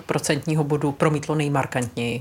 procentního bodu promítlo nejmarkantněji?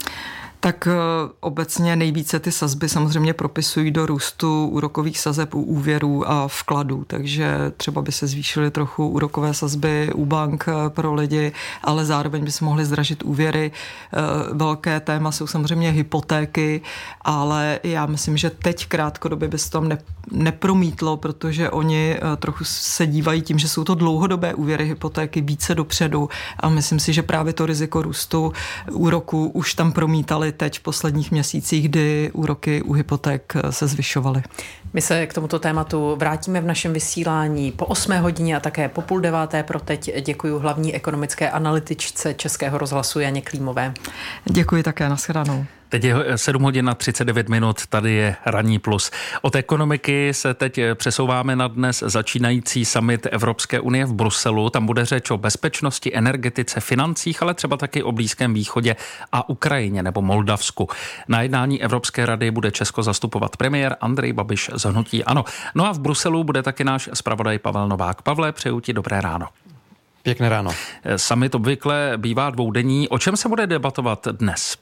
Tak obecně nejvíce ty sazby samozřejmě propisují do růstu úrokových sazeb u úvěrů a vkladů, takže třeba by se zvýšily trochu úrokové sazby u bank pro lidi, ale zároveň by se mohly zdražit úvěry. Velké téma jsou samozřejmě hypotéky, ale já myslím, že teď krátkodobě by se tam nepromítlo, protože oni trochu se dívají tím, že jsou to dlouhodobé úvěry, hypotéky více dopředu a myslím si, že právě to riziko růstu úroků už tam promítali teď v posledních měsících, kdy úroky u hypoték se zvyšovaly. My se k tomuto tématu vrátíme v našem vysílání po 8 hodině a také po 8:30. Pro teď děkuji hlavní ekonomické analytičce Českého rozhlasu Janě Klímové. Děkuji také, nashledanou. Teď je 7 hodin a 39 minut, tady je Ranní plus. Od ekonomiky se teď přesouváme na dnes začínající summit Evropské unie v Bruselu. Tam bude řeč o bezpečnosti, energetice, financích, ale třeba taky o Blízkém východě a Ukrajině nebo Moldavsku. Na jednání Evropské rady bude Česko zastupovat premiér Andrej Babiš z hnutí ANO. No a v Bruselu bude taky náš zpravodaj Pavel Novák. Pavle, přeju ti dobré ráno. Pěkné ráno. Summit obvykle bývá dvoudenní. O čem se bude debatovat dnes?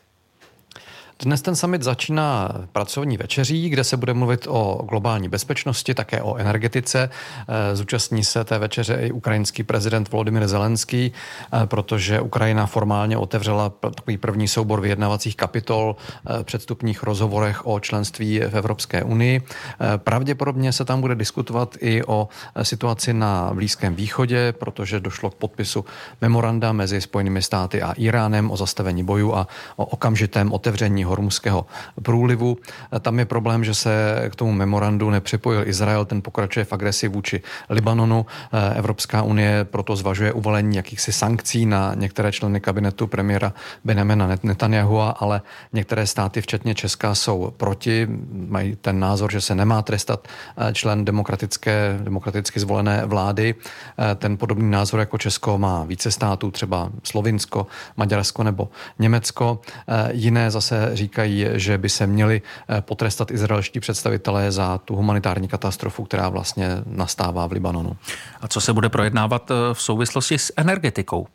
Dnes ten summit začíná pracovní večeří, kde se bude mluvit o globální bezpečnosti, také o energetice. Zúčastní se té večeře i ukrajinský prezident Volodymyr Zelenský, protože Ukrajina formálně otevřela takový první soubor vyjednavacích kapitol v předstupních rozhovorech o členství v Evropské unii. Pravděpodobně se tam bude diskutovat i o situaci na Blízkém východě, protože došlo k podpisu memoranda mezi Spojenými státy a Iránem o zastavení bojů a o okamžitém otevření Hormuzského průlivu. Tam je problém, že se k tomu memorandu nepřipojil Izrael, ten pokračuje v agresi vůči Libanonu. Evropská unie proto zvažuje uvalení jakýchsi sankcí na některé členy kabinetu premiéra Benjamina Netanyahua, ale některé státy, včetně Česka, jsou proti. Mají ten názor, že se nemá trestat člen demokraticky zvolené vlády. Ten podobný názor jako Česko má více států, třeba Slovinsko, Maďarsko nebo Německo. Jiné zase říkají, že by se měli potrestat izraelští představitelé za tu humanitární katastrofu, která vlastně nastává v Libanonu. A co se bude projednávat v souvislosti s energetikou?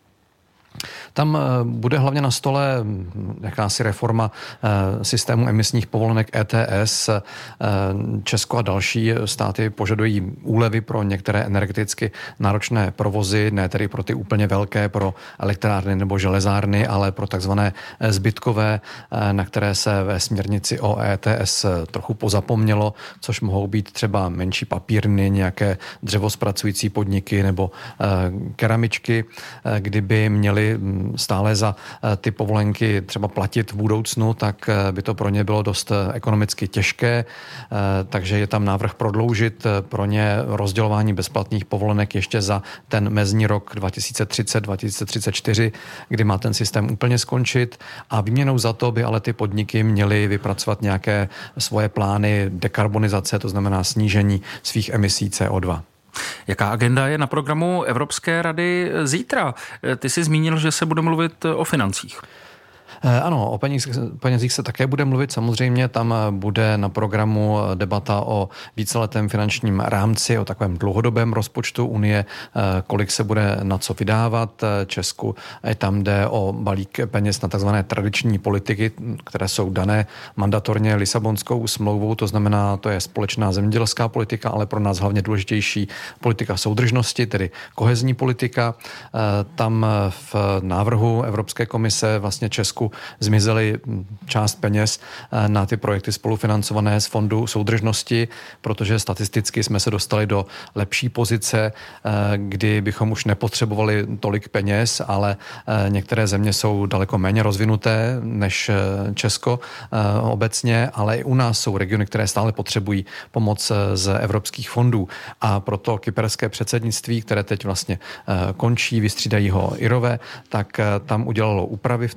Tam bude hlavně na stole jakási reforma systému emisních povolenek ETS. Česko a další státy požadují úlevy pro některé energeticky náročné provozy, ne tedy pro ty úplně velké, pro elektrárny nebo železárny, ale pro takzvané zbytkové, na které se ve směrnici o ETS trochu pozapomnělo, což mohou být třeba menší papírny, nějaké dřevospracující podniky nebo keramičky, kdyby měli stále za ty povolenky třeba platit v budoucnu, tak by to pro ně bylo dost ekonomicky těžké, takže je tam návrh prodloužit pro ně rozdělování bezplatných povolenek ještě za ten mezní rok 2030-2034, kdy má ten systém úplně skončit a výměnou za to by ale ty podniky měly vypracovat nějaké svoje plány dekarbonizace, to znamená snížení svých emisí CO2. Jaká agenda je na programu Evropské rady zítra? Ty jsi zmínil, že se bude mluvit o financích. Ano, o penězích se také bude mluvit. Samozřejmě tam bude na programu debata o víceletém finančním rámci, o takovém dlouhodobém rozpočtu Unie, kolik se bude na co vydávat. Česku tam jde o balík peněz na takzvané tradiční politiky, které jsou dané mandatorně Lisabonskou smlouvou, to znamená, to je společná zemědělská politika, ale pro nás hlavně důležitější politika soudržnosti, tedy kohezní politika. Tam v návrhu Evropské komise vlastně Česku zmizely část peněz na ty projekty spolufinancované z Fondu soudržnosti, protože statisticky jsme se dostali do lepší pozice, kdy bychom už nepotřebovali tolik peněz, ale některé země jsou daleko méně rozvinuté než Česko obecně, ale i u nás jsou regiony, které stále potřebují pomoc z evropských fondů. A proto kyperské předsednictví, které teď vlastně končí, vystřídají ho Irové, tak tam udělalo úpravy v tom návrhu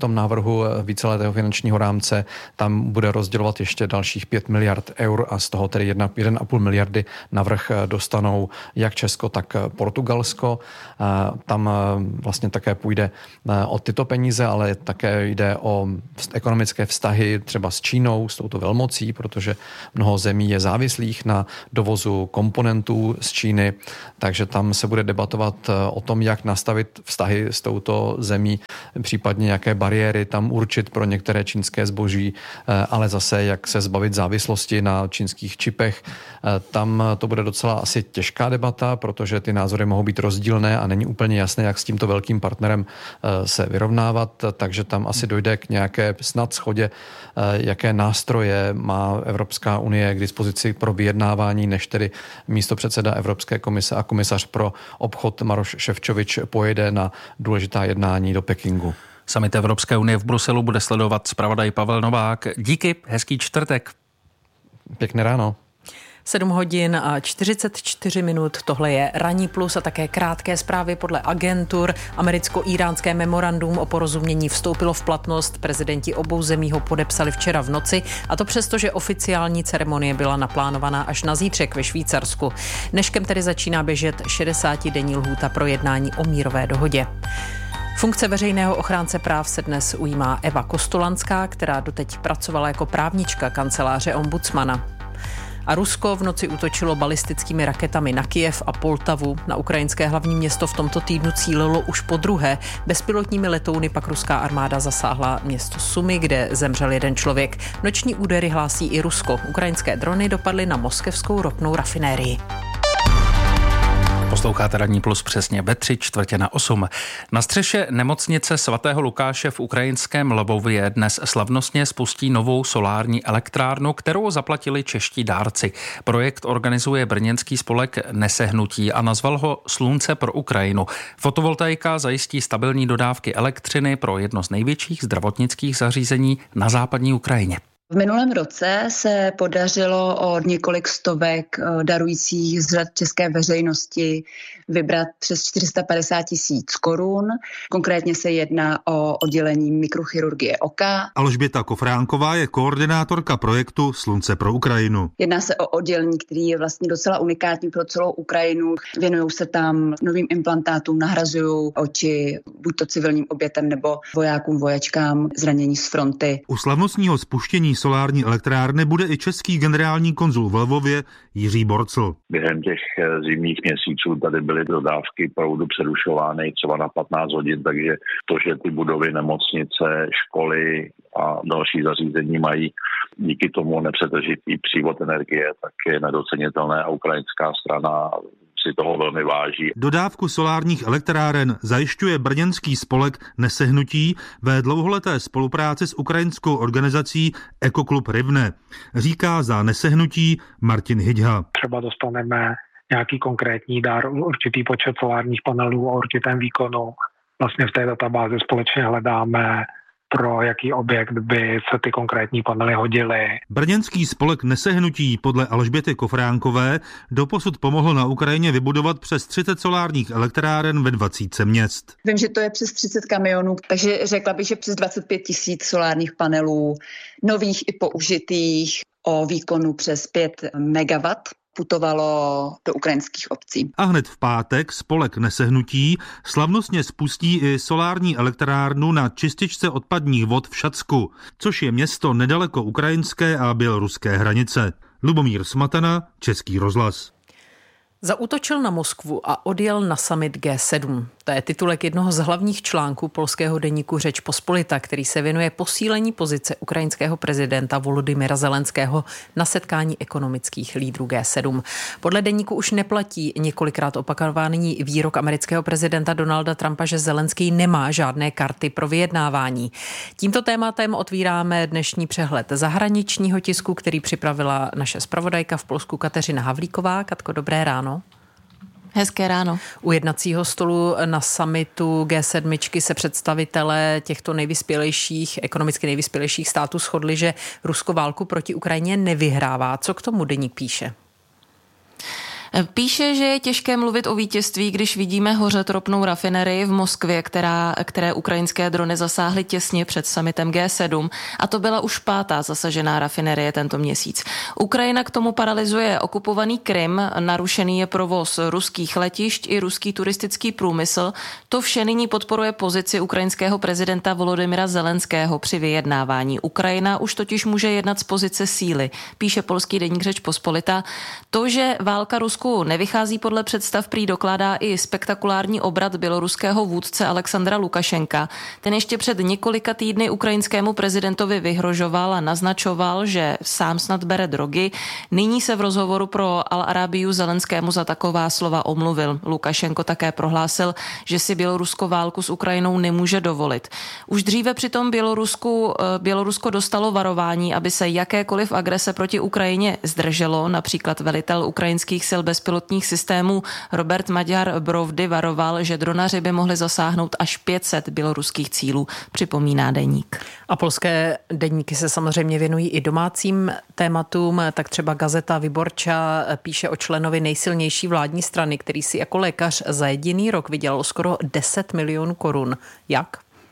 návrhu víceletého finančního rámce tam bude rozdělovat ještě dalších 5 miliard eur a z toho tedy 1,5 miliardy navrch dostanou jak Česko, tak Portugalsko. Tam vlastně také půjde o tyto peníze, ale také jde o ekonomické vztahy třeba s Čínou, s touto velmocí, protože mnoho zemí je závislých na dovozu komponentů z Číny, takže tam se bude debatovat o tom, jak nastavit vztahy s touto zemí, případně jaké bariéry tam určit pro některé čínské zboží, ale zase jak se zbavit závislosti na čínských čipech. Tam to bude docela asi těžká debata, protože ty názory mohou být rozdílné a není úplně jasné, jak s tímto velkým partnerem se vyrovnávat, takže tam asi dojde k nějaké snad shodě, jaké nástroje má Evropská unie k dispozici pro vyjednávání, než tedy místopředseda Evropské komise a komisař pro obchod Maroš Šefčovič pojede na důležitá jednání do Pekingu. Summit Evropské unie v Bruselu bude sledovat zpravodaj Pavel Novák. Díky, hezký čtvrtek. Pěkné ráno. 7 hodin a 44 minut. Tohle je Ranní plus a také krátké zprávy podle agentur. Americko-íránské memorandum o porozumění vstoupilo v platnost. Prezidenti obou zemí ho podepsali včera v noci, a to přesto, že oficiální ceremonie byla naplánovaná až na zítřek ve Švýcarsku. Dneškem tedy začíná běžet 60-denní lhůta pro jednání o mírové dohodě. Funkce veřejného ochránce práv se dnes ujímá Eva Kostolanská, která doteď pracovala jako právnička kanceláře ombudsmana. A Rusko v noci útočilo balistickými raketami na Kyjev a Poltavu. Na ukrajinské hlavní město v tomto týdnu cílilo už podruhé. Bezpilotními letouny pak ruská armáda zasáhla město Sumy, kde zemřel jeden člověk. Noční údery hlásí i Rusko. Ukrajinské drony dopadly na moskevskou ropnou rafinérii. Posloucháte Ranní plus přesně ve 7:45. Na střeše nemocnice svatého Lukáše v ukrajinském Lvově dnes slavnostně spustí novou solární elektrárnu, kterou zaplatili čeští dárci. Projekt organizuje brněnský spolek Nesehnutí a nazval ho Slunce pro Ukrajinu. Fotovoltaika zajistí stabilní dodávky elektřiny pro jedno z největších zdravotnických zařízení na západní Ukrajině. V minulém roce se podařilo od několik stovek darujících z řad české veřejnosti vybrat přes 450 000 korun. Konkrétně se jedná o oddělení mikrochirurgie oka. Alžběta Kofránková je koordinátorka projektu Slunce pro Ukrajinu. Jedná se o oddělení, který je vlastně docela unikátní pro celou Ukrajinu. Věnují se tam novým implantátům, nahrazují oči buď to civilním obětem nebo vojákům, vojačkám zranění z fronty. U slavnostního spuštění solární elektrárny bude i český generální konzul v Lvově Jiří Borcl. Během těch zimních měsíců tady byly dodávky proudu přerušovány třeba na 15 hodin, takže to, že ty budovy, nemocnice, školy a další zařízení mají díky tomu nepřetržitý přívod energie, tak je nedocenitelné a ukrajinská strana si toho velmi váží. Dodávku solárních elektráren zajišťuje brněnský spolek Nesehnutí ve dlouholeté spolupráci s ukrajinskou organizací Ekoklub Rivne. Říká za Nesehnutí Martin Hyďha. Třeba dostaneme nějaký konkrétní dar, určitý počet solárních panelů a určitém výkonu. Vlastně v té databázi společně hledáme, pro jaký objekt by se ty konkrétní panely hodily. Brněnský spolek Nesehnutí podle Alžběty Kofránkové doposud pomohl na Ukrajině vybudovat přes 30 solárních elektráren ve 20 měst. Vím, že to je přes 30 kamionů, takže řekla bych, že přes 25 000 solárních panelů, nových i použitých, o výkonu přes 5 megawatt putovalo do ukrajinských obcí. A hned v pátek spolek Nesehnutí slavnostně spustí i solární elektrárnu na čističce odpadních vod v Šacku, což je město nedaleko ukrajinské a běloruské hranice. Lubomír Smatana, Český rozhlas. Zaútočil na Moskvu a odjel na summit G7. To je titulek jednoho z hlavních článků polského deníku Řeč Pospolita, který se věnuje posílení pozice ukrajinského prezidenta Volodymyra Zelenského na setkání ekonomických lídrů G7. Podle deníku už neplatí několikrát opakovaný výrok amerického prezidenta Donalda Trumpa, že Zelenský nemá žádné karty pro vyjednávání. Tímto tématem otvíráme dnešní přehled zahraničního tisku, který připravila naše zpravodajka v Polsku Kateřina Havlíková. Katko, dobré ráno. Hezké ráno. U jednacího stolu na summitu G7 se představitelé těchto ekonomicky nejvyspělejších států shodli, že Rusko válku proti Ukrajině nevyhrává. Co k tomu deník píše? Píše, že je těžké mluvit o vítězství, když vidíme hořet ropnou rafinerii v Moskvě, které ukrajinské drony zasáhly těsně před summitem G7, a to byla už 5. zasažená rafinerie tento měsíc. Ukrajina k tomu paralyzuje okupovaný Krym, narušený je provoz ruských letišť i ruský turistický průmysl. To vše nyní podporuje pozici ukrajinského prezidenta Volodymyra Zelenského při vyjednávání. Ukrajina už totiž může jednat z pozice síly, píše polský deník Řeč Pospolita. To, že válka Rusku nevychází podle představ, prý dokládá i spektakulární obrat běloruského vůdce Alexandra Lukašenka. Ten ještě před několika týdny ukrajinskému prezidentovi vyhrožoval a naznačoval, že sám snad bere drogy. Nyní se v rozhovoru pro Al Arabiu Zelenskému za taková slova omluvil. Lukašenko také prohlásil, že si Bělorusko válku s Ukrajinou nemůže dovolit. Už dříve přitom Bělorusko dostalo varování, aby se jakékoliv agrese proti Ukrajině zdrželo. Například velitel ukrajinských sil bezpilotních systémů Robert Maďar Brovdy varoval, že dronaři by mohli zasáhnout až 500 běloruských cílů, připomíná deník. A polské deníky se samozřejmě věnují i domácím tématům, tak třeba Gazeta Wyborcza píše o členovi nejsilnější vládní strany, který si jako lékař za jediný rok vydělal skoro 10 milionů korun. Jak?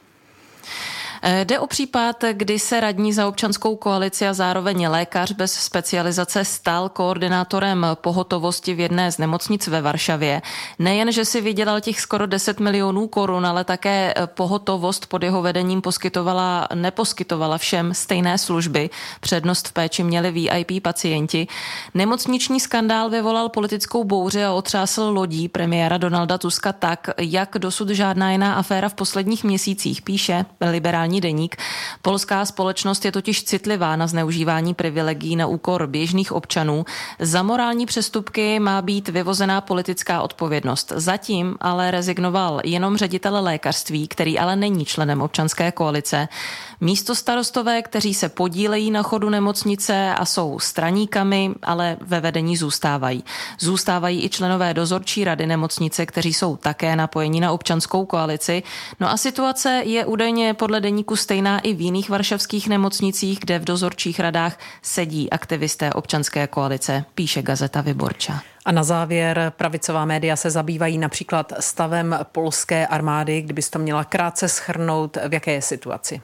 Jde o případ, kdy se radní za občanskou koalici a zároveň lékař bez specializace stal koordinátorem pohotovosti v jedné z nemocnic ve Varšavě. Nejen, že si vydělal těch skoro 10 milionů korun, ale také pohotovost pod jeho vedením neposkytovala všem stejné služby. Přednost v péči měli VIP pacienti. Nemocniční skandál vyvolal politickou bouři a otřásl lodí premiéra Donalda Tuska tak, jak dosud žádná jiná aféra v posledních měsících, píše liberální deník. Polská společnost je totiž citlivá na zneužívání privilegií na úkor běžných občanů. Za morální přestupky má být vyvozená politická odpovědnost. Zatím ale rezignoval jenom ředitel lékařství, který ale není členem občanské koalice. Místostarostové, kteří se podílejí na chodu nemocnice a jsou straníkami, ale ve vedení zůstávají. Zůstávají i členové dozorčí rady nemocnice, kteří jsou také napojeni na občanskou koalici. No a situace je údajně podle deníku stejná i v jiných varšavských nemocnicích, kde v dozorčích radách sedí aktivisté občanské koalice, píše Gazeta Wyborcza. A na závěr pravicová média se zabývají například stavem polské armády, kdybys to měla krátce shrnout, v jaké je situaci.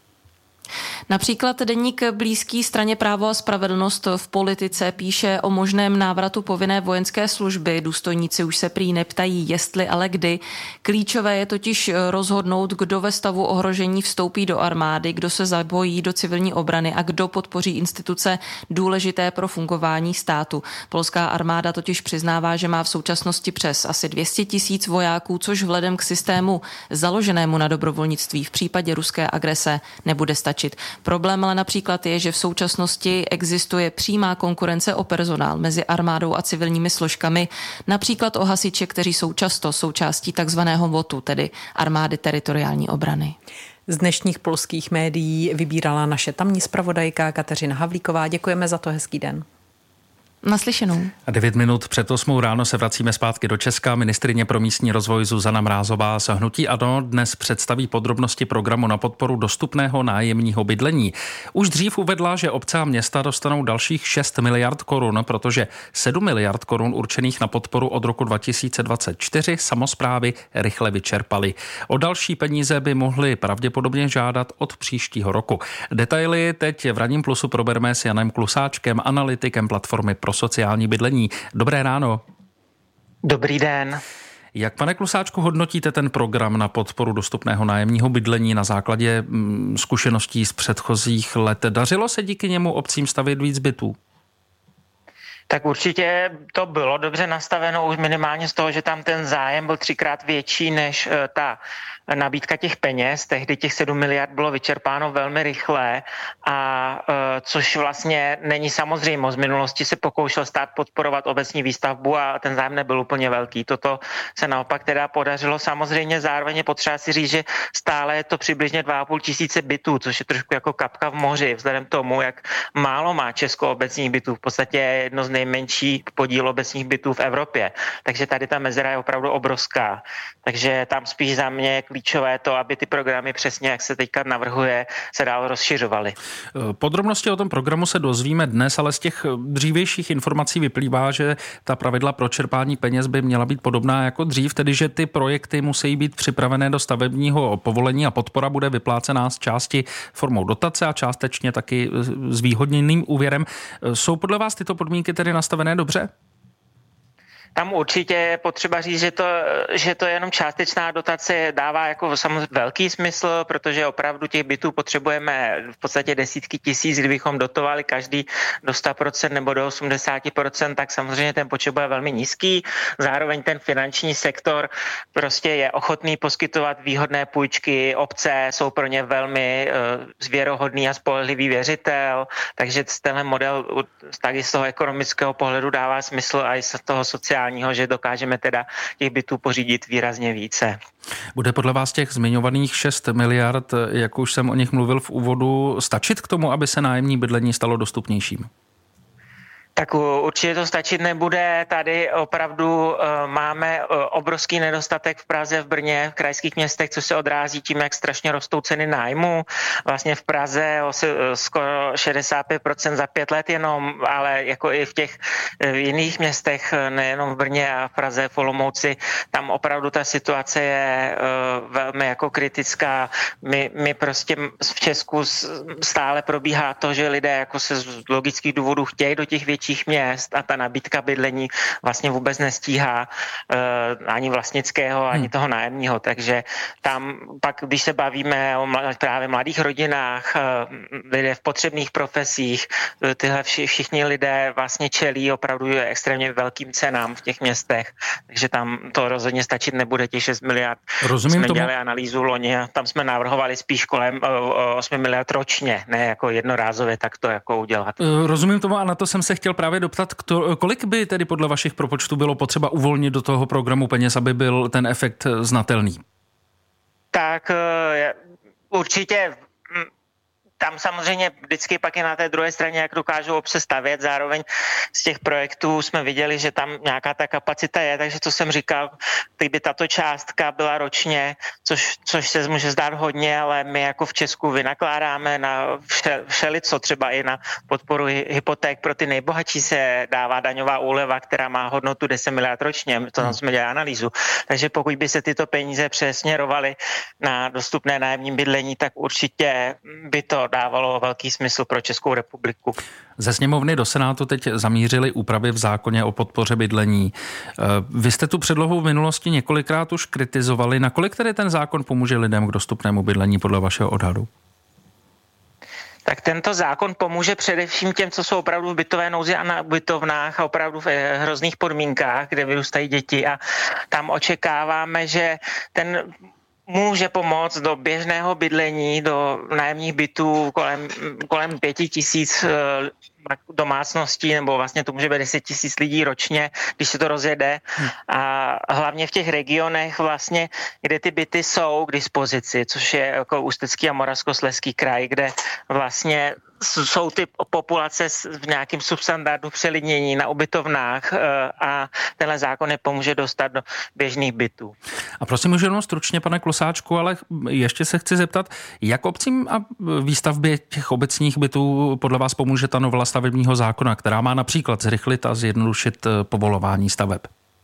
Například deník blízký straně Právo a spravedlnost v politice píše o možném návratu povinné vojenské služby. Důstojníci už se prý neptají, jestli, ale kdy. Klíčové je totiž rozhodnout, kdo ve stavu ohrožení vstoupí do armády, kdo se zapojí do civilní obrany a kdo podpoří instituce důležité pro fungování státu. Polská armáda totiž přiznává, že má v současnosti přes asi 200 000 vojáků, což vzhledem k systému založenému na dobrovolnictví v případě ruské agrese nebude stačit. Problém ale například je, že v současnosti existuje přímá konkurence o personál mezi armádou a civilními složkami, například o hasiče, kteří jsou často součástí takzvaného VOTu, tedy armády teritoriální obrany. Z dnešních polských médií vybírala naše tamní zpravodajka Kateřina Havlíková. Děkujeme za to, hezký den. Naslyšenou. 9 minut před 8 ráno se vracíme zpátky do Česka. Ministryně pro místní rozvoj Zuzana Mrázová z hnutí ANO dnes představí podrobnosti programu na podporu dostupného nájemního bydlení. Už dřív uvedla, že obce a města dostanou dalších 6 miliard korun, protože 7 miliard korun určených na podporu od roku 2024 samosprávy rychle vyčerpaly. O další peníze by mohly pravděpodobně žádat od příštího roku. Detaily teď v Ranním plusu probereme s Janem Klusáčkem, analytikem platformy pro sociální bydlení. Dobré ráno. Dobrý den. Jak, pane Klusáčku, hodnotíte ten program na podporu dostupného nájemního bydlení na základě zkušeností z předchozích let? Dařilo se díky němu obcím stavět víc bytů? Tak určitě to bylo dobře nastaveno už minimálně z toho, že tam ten zájem byl 3krát větší než ta nabídka těch peněz. Tehdy těch 7 miliard bylo vyčerpáno velmi rychle, a což vlastně není samozřejmost. Z minulosti se pokoušel stát podporovat obecní výstavbu a ten zájem nebyl úplně velký. Toto se naopak teda podařilo. Samozřejmě zároveň je potřeba si říct, že stále je to přibližně 2,5 tisíce bytů, což je trošku jako kapka v moři, vzhledem k tomu, jak málo má Česko obecních bytů. V podstatě je jedno z nejmenší podíl obecních bytů v Evropě. Takže tady ta mezera je opravdu obrovská. Takže tam spíš za mě je klíčové to, aby ty programy přesně, jak se teďka navrhuje, se dál rozšiřovaly. Podrobnosti o tom programu se dozvíme dnes, ale z těch dřívějších informací vyplývá, že ta pravidla pro čerpání peněz by měla být podobná jako dřív, tedy že ty projekty musí být připravené do stavebního povolení a podpora bude vyplácená z části formou dotace a částečně taky s výhodněným úvěrem. Jsou podle vás tyto podmínky tedy nastavené dobře? Tam určitě je potřeba říct, že to je jenom částečná dotace, dává jako samozřejmě velký smysl, protože opravdu těch bytů potřebujeme v podstatě desítky tisíc, kdybychom dotovali každý do 100% nebo do 80%, tak samozřejmě ten počet bude velmi nízký. Zároveň ten finanční sektor prostě je ochotný poskytovat výhodné půjčky, obce jsou pro ně velmi věrohodný a spolehlivý věřitel, takže tenhle model taky z toho ekonomického pohledu dává smysl a i z toho sociálního, že dokážeme teda těch bytů pořídit výrazně více. Bude podle vás těch zmiňovaných 6 miliard, jak už jsem o nich mluvil v úvodu, stačit k tomu, aby se nájemní bydlení stalo dostupnějším? Tak určitě to stačit nebude. Tady opravdu máme obrovský nedostatek v Praze, v Brně, v krajských městech, co se odrází tím, jak strašně rostou ceny nájmu. Vlastně v Praze skoro 65% za 5 let jenom, ale jako i v těch jiných městech, nejenom v Brně a v Praze, v Olomouci, tam opravdu ta situace je velmi jako kritická. My prostě v Česku stále probíhá to, že lidé jako se z logických důvodů chtějí do těch větších měst a ta nabídka bydlení vlastně vůbec nestíhá ani vlastnického, ani toho nájemního. Takže tam pak, když se bavíme o právě mladých rodinách, lidé v potřebných profesích, tyhle všichni lidé vlastně čelí opravdu extrémně velkým cenám v těch městech. Takže tam to rozhodně stačit nebude, těch 6 miliard. Rozumím jsme tomu. dělali analýzu loni a tam jsme navrhovali spíš kolem 8 miliard ročně, ne jako jednorázově tak to jako udělat. Rozumím tomu a na to jsem se chtěl právě doptat, kolik by tedy podle vašich propočtů bylo potřeba uvolnit do toho programu peněz, aby byl ten efekt znatelný? Tak určitě tam samozřejmě vždycky pak je na té druhé straně, jak dokážou obce stavět. Zároveň z těch projektů jsme viděli, že tam nějaká ta kapacita je, takže to jsem říkal, kdyby tato částka byla ročně, což se může zdát hodně, ale my jako v Česku vynakládáme na všelico, třeba i na podporu hypoték pro ty nejbohatší se dává daňová úleva, která má hodnotu 10 miliard ročně, to tam jsme dělali analýzu. Takže pokud by se tyto peníze přesměrovaly na dostupné nájemní bydlení, tak určitě by to dávalo velký smysl pro Českou republiku. Ze sněmovny do Senátu teď zamířily úpravy v zákoně o podpoře bydlení. Vy jste tu předlohu v minulosti několikrát už kritizovali. Nakolik tedy ten zákon pomůže lidem k dostupnému bydlení podle vašeho odhadu? Tak tento zákon pomůže především těm, co jsou opravdu v bytové nouzi a na ubytovnách a opravdu v hrozných podmínkách, kde vyrůstají děti a tam očekáváme, že ten může pomoct do běžného bydlení, do nájemních bytů kolem 5 000 domácností, nebo vlastně to může být 10 000 lidí ročně, když se to rozjede. A hlavně v těch regionech vlastně, kde ty byty jsou k dispozici, což je jako Ústecký a Moravskoslezský kraj, kde vlastně jsou ty populace v nějakém substandardu přelidnění na ubytovnách a tenhle zákon je pomůže dostat do běžných bytů. A prosím už jenom stručně, pane Klusáčku, ale ještě se chci zeptat, jak obcím a výstavbě těch obecních bytů podle vás pomůže ta novela stavebního zákona, která má například zrychlit a zjednodušit povolování staveb?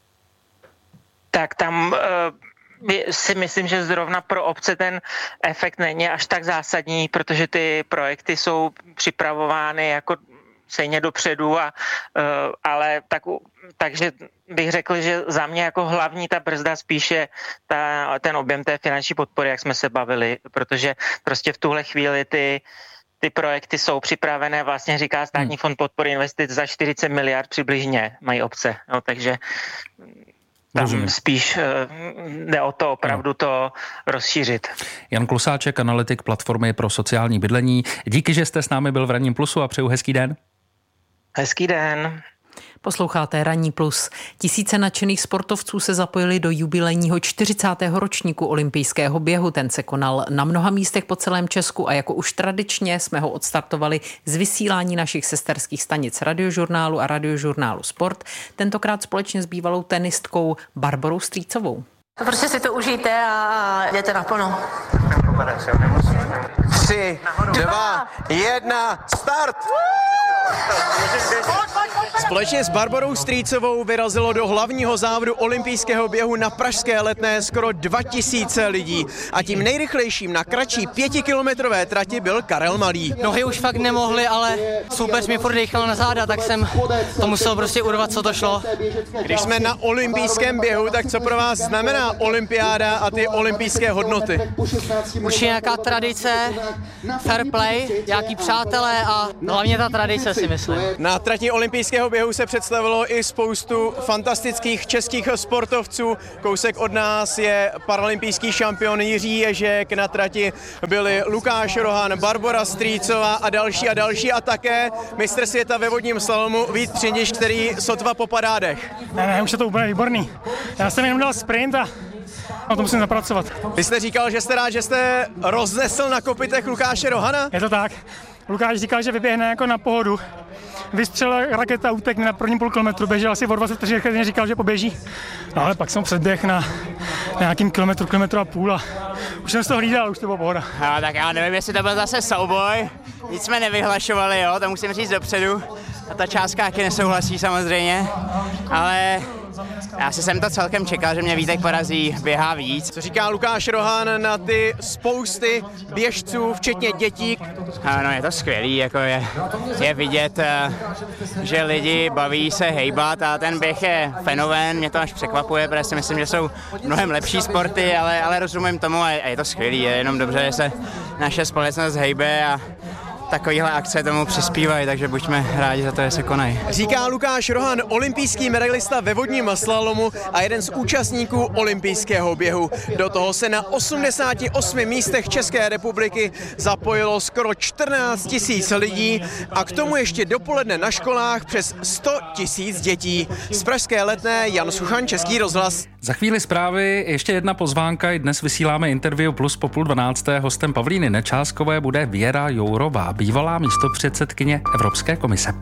Tak tam si myslím, že zrovna pro obce ten efekt není až tak zásadní, protože ty projekty jsou připravovány jako stejně dopředu, ale takže bych řekl, že za mě jako hlavní ta brzda spíše ten objem té finanční podpory, jak jsme se bavili, protože prostě v tuhle chvíli ty projekty jsou připravené, vlastně říká Státní fond podpory investic za 40 miliard přibližně mají obce, no, takže tam spíš jde o to opravdu to rozšířit. Jan Klusáček, analytik platformy pro sociální bydlení. Díky, že jste s námi byl v Ranním plusu a přeju hezký den. Hezký den. Posloucháte Ranní plus. Tisíce nadšených sportovců se zapojili do jubilejního 40. ročníku olympijského běhu. Ten se konal na mnoha místech po celém Česku a jako už tradičně jsme ho odstartovali z vysílání našich sesterských stanic Radiožurnálu a Radiožurnálu Sport. Tentokrát společně s bývalou tenistkou Barborou Strýcovou. Prostě si to užijte a jdete naplno. 3, 2, 1, start! Společně s Barborou Strýcovou vyrazilo do hlavního závodu olympijského běhu na pražské Letné skoro 2000 lidí. A tím nejrychlejším na kratší 5kilometrové trati byl Karel Malý. Nohy už fakt nemohly, ale soupeř mi furt dýchal na záda, tak jsem to musel prostě urvat, co to šlo. Když jsme na olympijském běhu, tak co pro vás znamená olympiáda a ty olympijské hodnoty? Určitě nějaká tradice, fair play, nějaký přátelé a hlavně ta tradice, si myslím. Na trati olympijského běhu se představilo i spoustu fantastických českých sportovců. Kousek od nás je paralympijský šampion Jiří Ježek, na trati byli Lukáš Rohan, Barbora Strýcová a další a také mistr světa ve vodním slalomu Vít Přiniš, který sotva popadá dech. Ne, už je to úplně výborný. Já jsem jenom dal sprint a na to musím zapracovat. Vy jste říkal, že jste rád, že jste roznesl na kopytech Lukáše Rohana? Je to tak. Lukáš říkal, že vyběhne jako na pohodu. Vystřelil raketa, utekl na prvním půl kilometru, běžel asi o 20 vteřin, říkal, že poběží. No ale pak jsem předběh na nějakým kilometru a půl a už jsem z toho hlídal, už to byla pohoda. No, tak já nevím, jestli to byl zase souboj, nic jsme nevyhlašovali, jo, to musím říct dopředu. A ta částka taky nesouhlasí samozřejmě, ale já si jsem to celkem čekal, že mě Vítek porazí, běhá víc. Co říká Lukáš Rohan na ty spousty běžců, včetně dětí? No je to skvělý, jako je vidět, že lidi baví se hejbat a ten běh je fenomén, mě to až překvapuje, protože si myslím, že jsou mnohem lepší sporty, ale rozumím tomu a je to skvělý, je jenom dobře, že se naše společnost hejbe a takovýhle akce tomu přispívají, takže buďme rádi za to, že se konají. Říká Lukáš Rohan, olympijský medailista ve vodním slalomu a jeden z účastníků olympijského běhu. Do toho se na 88 místech České republiky zapojilo skoro 14 000 lidí a k tomu ještě dopoledne na školách přes 100 000 dětí. Z pražské Letné Jan Suchan, Český rozhlas. Za chvíli zprávy ještě jedna pozvánka. I dnes vysíláme interview plus po 11:30. Hostem Pavlíny Nečáskové bude Věra Jourová, bývalá místopředsedkyně Evropské komise.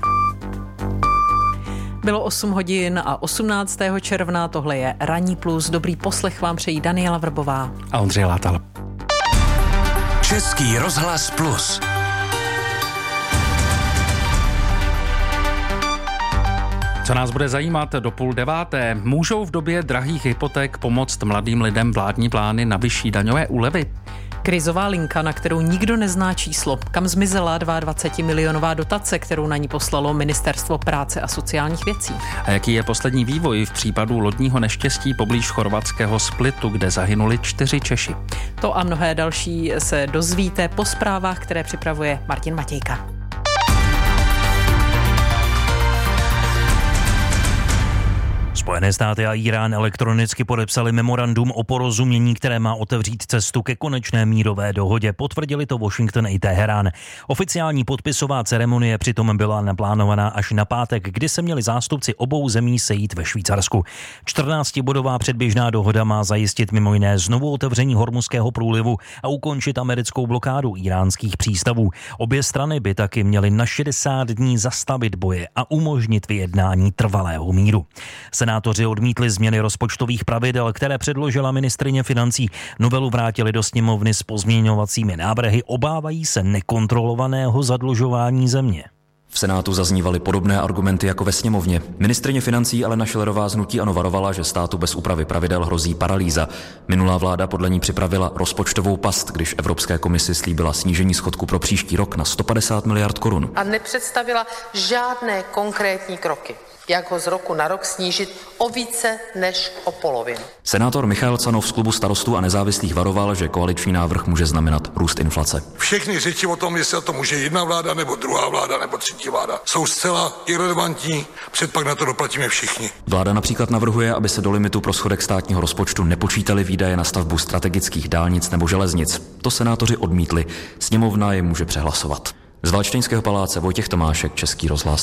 Bylo 8 hodin a 18. června, tohle je Ranní plus. Dobrý poslech vám přejí Daniela Vrbová a Ondřej Látal. Český rozhlas plus. Co nás bude zajímat do 8:30? Můžou v době drahých hypoték pomoct mladým lidem vládní plány na vyšší daňové úlevy? Krizová linka, na kterou nikdo nezná číslo. Kam zmizela 22milionová dotace, kterou na ní poslalo Ministerstvo práce a sociálních věcí? A jaký je poslední vývoj v případu lodního neštěstí poblíž chorvatského Splitu, kde zahynuli 4 Češi? To a mnohé další se dozvíte po zprávách, které připravuje Martin Matějka. Spojené státy a Irán elektronicky podepsali memorandum o porozumění, které má otevřít cestu ke konečné mírové dohodě. Potvrdili to Washington i Teherán. Oficiální podpisová ceremonie přitom byla naplánovaná až na pátek, kdy se měli zástupci obou zemí sejít ve Švýcarsku. 14bodová předběžná dohoda má zajistit mimo jiné znovu otevření Hormuzského průlivu a ukončit americkou blokádu iránských přístavů. Obě strany by taky měly na 60 dní zastavit boje a umožnit vyjednání trvalého míru. Senátoři odmítli změny rozpočtových pravidel, které předložila ministryně financí. Novelu vrátili do sněmovny s pozměňovacími návrhy, obávají se nekontrolovaného zadlužování země. V Senátu zaznívaly podobné argumenty jako ve sněmovně. Ministryně financí Alena Schillerová z hnutí ANO varovala, že státu bez úpravy pravidel hrozí paralýza. Minulá vláda podle ní připravila rozpočtovou past, když Evropské komisi slíbila snížení schodku pro příští rok na 150 miliard korun. A nepředstavila žádné konkrétní kroky, jak ho z roku na rok snížit o více než o polovinu. Senátor Michael Canov z klubu Starostů a nezávislých varoval, že koaliční návrh může znamenat růst inflace. Všechny řeči o tom, jestli to může jedna vláda, nebo druhá vláda, nebo třetí vláda, jsou zcela irelevantní, předpak na to doplatíme všichni. Vláda například navrhuje, aby se do limitu pro schodek státního rozpočtu nepočítaly výdaje na stavbu strategických dálnic nebo železnic. To senátoři odmítli. Sněmovna je může přehlasovat. Z Valštejnského paláce Vojtěch Tomášek, Český rozhlas.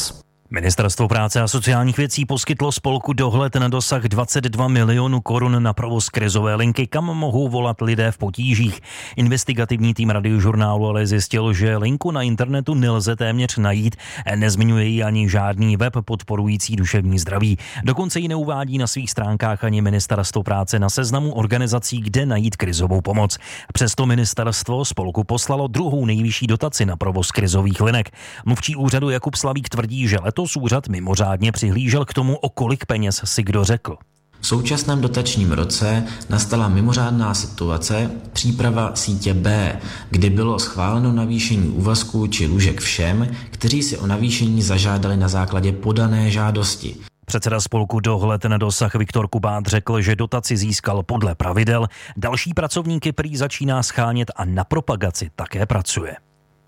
Ministerstvo práce a sociálních věcí poskytlo spolku Dohled na dosah 22 milionů korun na provoz krizové linky, kam mohou volat lidé v potížích. Investigativní tým Radiožurnálu ale zjistil, že linku na internetu nelze téměř najít. Nezmiňuje ji ani žádný web podporující duševní zdraví. Dokonce ji neuvádí na svých stránkách ani Ministerstvo práce na seznamu organizací, kde najít krizovou pomoc. Přesto ministerstvo spolku poslalo druhou nejvyšší dotaci na provoz krizových linek. Mluvčí úřadu Jakub Slavík tvrdí, že letos úřad mimořádně přihlížel k tomu, o kolik peněz si kdo řekl. V současném dotačním roce nastala mimořádná situace, příprava sítě B, kdy bylo schváleno navýšení úvazků či lůžek všem, kteří si o navýšení zažádali na základě podané žádosti. Předseda spolku Dohled na dosah Viktor Kubát řekl, že dotaci získal podle pravidel. Další pracovníky prý začíná schánět a na propagaci také pracuje.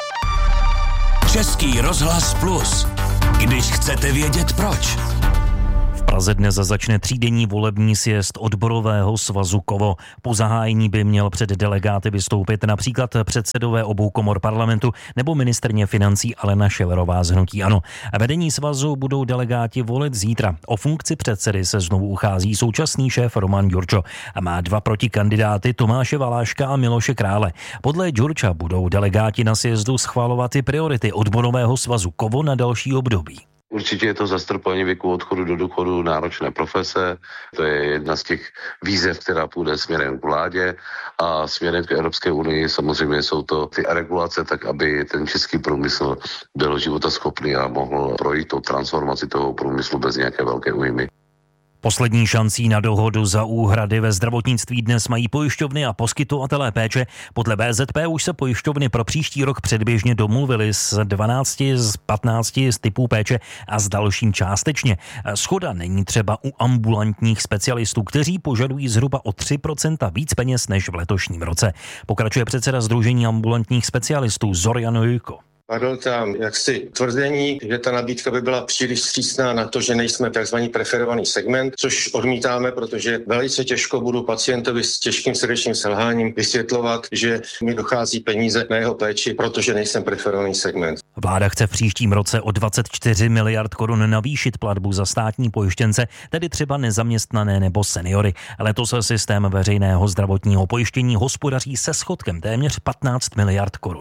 Český rozhlas Plus. Když chcete vědět proč. V Praze dnes začne třídenní volební sjezd odborového svazu KOVO. Po zahájení by měl před delegáty vystoupit například předsedové obou komor parlamentu nebo ministryně financí Alena Schillerová z hnutí ANO. Vedení svazu budou delegáti volit zítra. O funkci předsedy se znovu uchází současný šéf Roman Ďurčo a má dva protikandidáty Tomáše Valáška a Miloše Krále. Podle Ďurča budou delegáti na sjezdu schvalovat i priority odborového svazu KOVO na další období. Určitě je to zastropování věku odchodu do důchodu, náročné profese. To je jedna z těch výzev, která půjde směrem k vládě a směrem k Evropské unii. Samozřejmě jsou to ty regulace, tak aby ten český průmysl byl životaschopný a mohl projít tou transformaci toho průmyslu bez nějaké velké újmy. Poslední šancí na dohodu za úhrady ve zdravotnictví dnes mají pojišťovny a poskytovatelé péče. Podle VZP už se pojišťovny pro příští rok předběžně domluvily s 12 z 15 z typů péče a s dalším částečně. Shoda není třeba u ambulantních specialistů, kteří požadují zhruba o 3% víc peněz než v letošním roce. Pokračuje předseda Sdružení ambulantních specialistů Zorian Jojko. Padl tam jaksi tvrzení, že ta nabídka by byla příliš vstřícná na to, že nejsme takzvaný preferovaný segment, což odmítáme, protože velice těžko budu pacientovi s těžkým srdečním selháním vysvětlovat, že mi dochází peníze na jeho péči, protože nejsem preferovaný segment. Vláda chce v příštím roce o 24 miliard korun navýšit platbu za státní pojištěnce, tedy třeba nezaměstnané nebo seniory. Letos systém veřejného zdravotního pojištění hospodaří se schodkem téměř 15 miliard korun.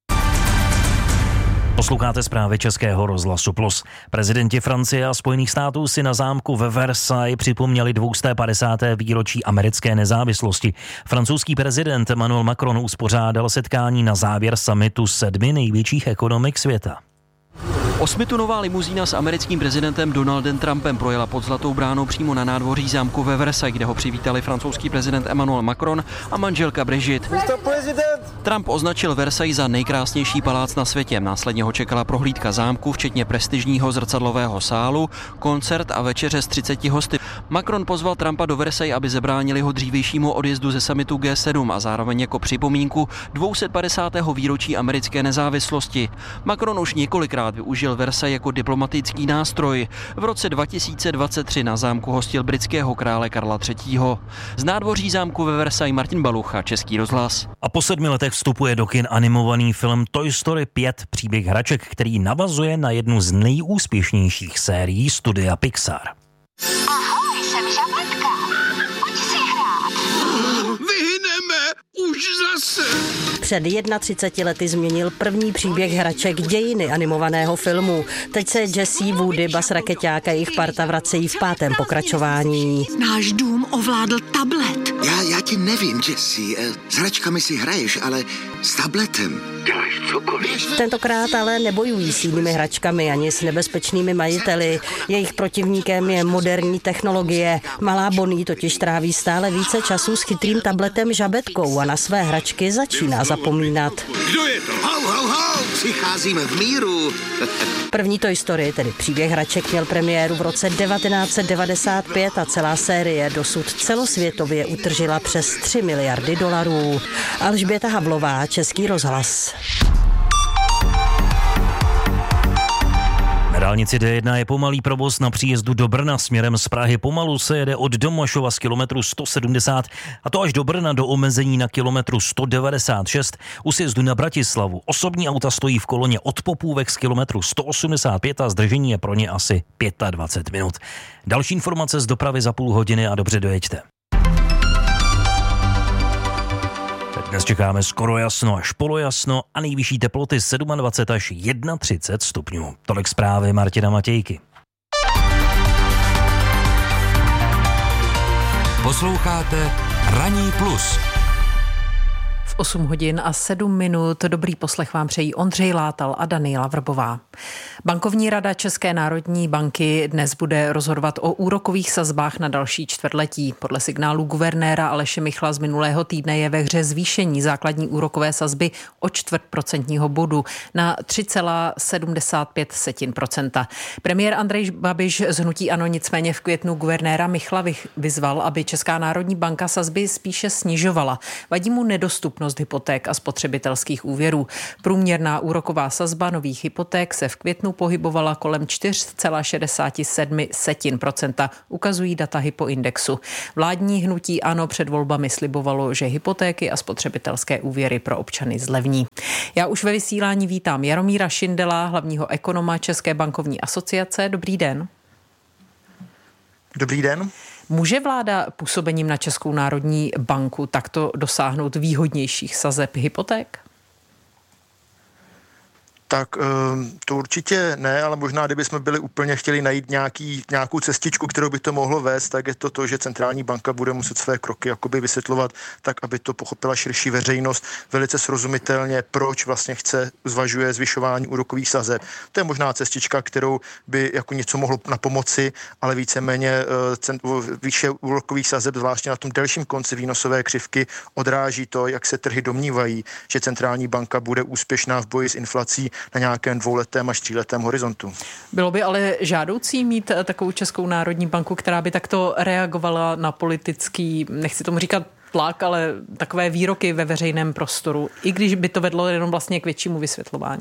Posloucháte zprávy Českého rozhlasu Plus. Prezidenti Francie a Spojených států si na zámku ve Versailles připomněli 250. výročí americké nezávislosti. Francouzský prezident Emmanuel Macron uspořádal setkání na závěr summitu 7 největších ekonomik světa. 8tunová limuzína s americkým prezidentem Donaldem Trumpem projela pod Zlatou bránou přímo na nádvoří zámku ve Versailles, kde ho přivítali francouzský prezident Emmanuel Macron a manželka Brigitte. Trump označil Versailles za nejkrásnější palác na světě. Následně ho čekala prohlídka zámku, včetně prestižního zrcadlového sálu, koncert a večeře s 30 hosty. Macron pozval Trumpa do Versailles, aby zabránili ho dřívějšímu odjezdu ze summitu G7 a zároveň jako připomínku 250. výročí americké nezávislosti. Macron už několikrát využil Versailles jako diplomatický nástroj. V roce 2023 na zámku hostil britského krále Karla III. Z nádvoří zámku ve Versailles Martin Balucha, Český rozhlas. A po 7 letech vstupuje do kin animovaný film Toy Story 5, příběh hraček, který navazuje na jednu z nejúspěšnějších sérií studia Pixar. Ahoj, jsem Žabatka. Pojď si hrát. Vyhyneme už zase. Před 31 lety změnil první příběh hraček dějiny animovaného filmu. Teď se Jessie, Woody, Buzz Rakeťák a jejich parta vracejí v 5. pokračování. Náš dům ovládl tablet. Já ti nevím, Jessie. S hračkami si hraješ, ale s tabletem děláš cokoliv. Tentokrát ale nebojují s jinými hračkami ani s nebezpečnými majiteli. Jejich protivníkem je moderní technologie. Malá Bonnie totiž tráví stále více času s chytrým tabletem Žabetkou a na své hračky začíná zapomínat. Kdo je to? Hau, přicházíme v míru. První Toy Story, tedy příběh hraček, měl premiéru v roce 1995 a celá série dosud celosvětově utržila přes 3 miliardy dolarů. Alžběta Havlová, Český rozhlas. Na dálnici D1 je pomalý provoz na příjezdu do Brna směrem z Prahy. Pomalu se jede od Domašova z kilometru 170 a to až do Brna do omezení na kilometru 196. U sjezdu na Bratislavu osobní auta stojí v koloně od Popůvek z kilometru 185 a zdržení je pro ně asi 25 minut. Další informace z dopravy za půl hodiny a dobře dojeďte. Dnes čekáme skoro jasno až polojasno a nejvyšší teploty 27 až 31 stupňů. Tolik zprávy Martina Matějky. Posloucháte Ranní plus. 8 hodin a 7 minut. Dobrý poslech vám přejí Ondřej Látal a Daniela Vrbová. Bankovní rada České národní banky dnes bude rozhodovat o úrokových sazbách na další čtvrtletí. Podle signálu guvernéra Aleše Michla z minulého týdne je ve hře zvýšení základní úrokové sazby o 0,25 bodu na 3,75%. Premiér Andrej Babiš z hnutí ANO nicméně v květnu guvernéra Michla vyzval, aby Česká národní banka sazby spíše snižovala. Vadí mu nedostupnost hypoték a spotřebitelských úvěrů. Průměrná úroková sazba nových hypoték se v květnu pohybovala kolem 4,67%, ukazují data Hypoindexu. Vládní hnutí ANO před volbami slibovalo, že hypotéky a spotřebitelské úvěry pro občany zlevní. Já už ve vysílání vítám Jaromíra Šindela, hlavního ekonoma České bankovní asociace. Dobrý den. Dobrý den. Může vláda působením na Českou národní banku takto dosáhnout výhodnějších sazeb hypoték? Tak to určitě ne, ale možná, kdybychom byli úplně chtěli najít nějakou cestičku, kterou by to mohlo vést, tak je to, že centrální banka bude muset své kroky jakoby vysvětlovat tak, aby to pochopila širší veřejnost velice srozumitelně, proč vlastně zvažuje zvyšování úrokových sazeb. To je možná cestička, kterou by jako něco mohlo na pomoci, ale víceméně výše úrokových sazeb, zvláště na tom delším konci výnosové křivky, odráží to, jak se trhy domnívají, že centrální banka bude úspěšná v boji s inflací na nějakém 2letém až 3letém horizontu. Bylo by ale žádoucí mít takovou Českou národní banku, která by takto reagovala na politický, nechci tomu říkat tlak, ale takové výroky ve veřejném prostoru, i když by to vedlo jenom vlastně k většímu vysvětlování?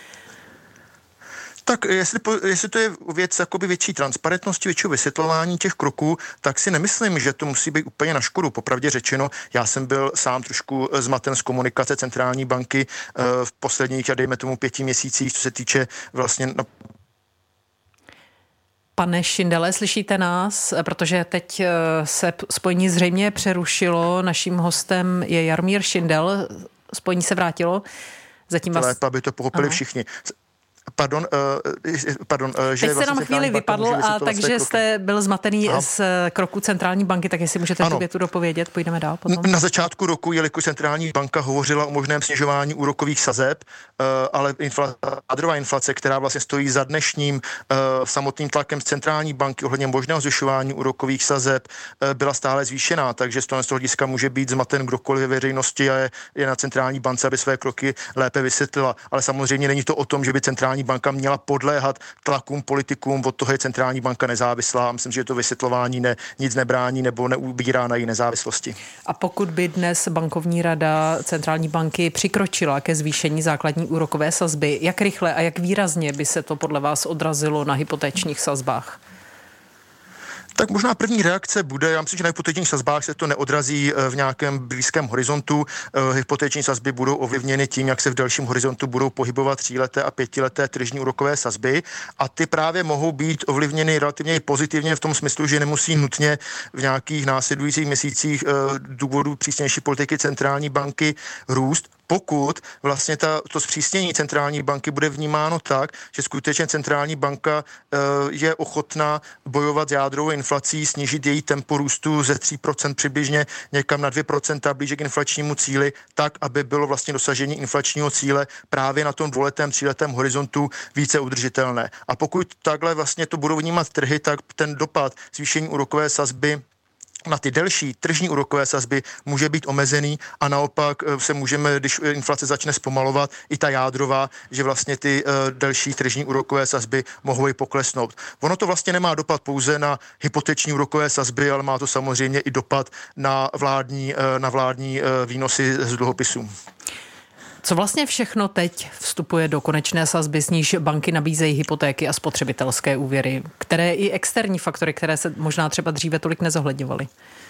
Tak jestli to je věc jakoby větší transparentnosti, většího vysvětlování těch kroků, tak si nemyslím, že to musí být úplně na škodu. Popravdě řečeno, já jsem byl sám trošku zmaten z komunikace centrální banky v posledních, dejme tomu 5 měsících, co se týče vlastně... Pane Šindele, slyšíte nás? Protože teď se spojení zřejmě přerušilo. Naším hostem je Jaromír Šindel. Spojení se vrátilo. Zatím vás... Lépe, aby to pochopili všichni. Pardon, že teď jste na chvíli vypadl a takže jste byl zmatený z kroku centrální banky, tak jestli můžete tu větu dopovědět, půjdeme dál potom. Na začátku roku, jelikož centrální banka hovořila o možném snižování úrokových sazeb, ale jádrová inflace, která vlastně stojí za dnešním samotným tlakem z centrální banky ohledně možného zvyšování úrokových sazeb, byla stále zvýšená, takže z toho hlediska může být zmaten kdokoliv ve veřejnosti a je na centrální bance, aby své kroky lépe vysvětlila. Ale samozřejmě není to o tom, že by centrální banka měla podléhat tlakům politikům, od toho je centrální banka nezávislá. Myslím, že to vysvětlování nic nebrání nebo neubírá na její nezávislosti. A pokud by dnes bankovní rada centrální banky přikročila ke zvýšení základní úrokové sazby, jak rychle a jak výrazně by se to podle vás odrazilo na hypotečních sazbách? Tak možná první reakce bude, já myslím, že na hypotečních sazbách se to neodrazí v nějakém blízkém horizontu. Hypoteční sazby budou ovlivněny tím, jak se v dalším horizontu budou pohybovat 3leté a 5leté tržní úrokové sazby a ty právě mohou být ovlivněny relativně pozitivně v tom smyslu, že nemusí nutně v nějakých následujících měsících důvodů přísnější politiky centrální banky růst, pokud vlastně to zpřísnění centrální banky bude vnímáno tak, že skutečně centrální banka je ochotná bojovat s jádrovou inflací, snížit její tempo růstu ze 3% přibližně někam na 2% blíže k inflačnímu cíli, tak, aby bylo vlastně dosažení inflačního cíle právě na tom 2letém, 3letém horizontu více udržitelné. A pokud takhle vlastně to budou vnímat trhy, tak ten dopad zvýšení úrokové sazby na ty delší tržní úrokové sazby může být omezený a naopak se můžeme, když inflace začne zpomalovat, i ta jádrová, že vlastně ty delší tržní úrokové sazby mohou i poklesnout. Ono to vlastně nemá dopad pouze na hypoteční úrokové sazby, ale má to samozřejmě i dopad na vládní výnosy z dluhopisů. Co vlastně všechno teď vstupuje do konečné sazby, s níž banky nabízejí hypotéky a spotřebitelské úvěry, které i externí faktory, které se možná třeba dříve tolik nezohledňovaly?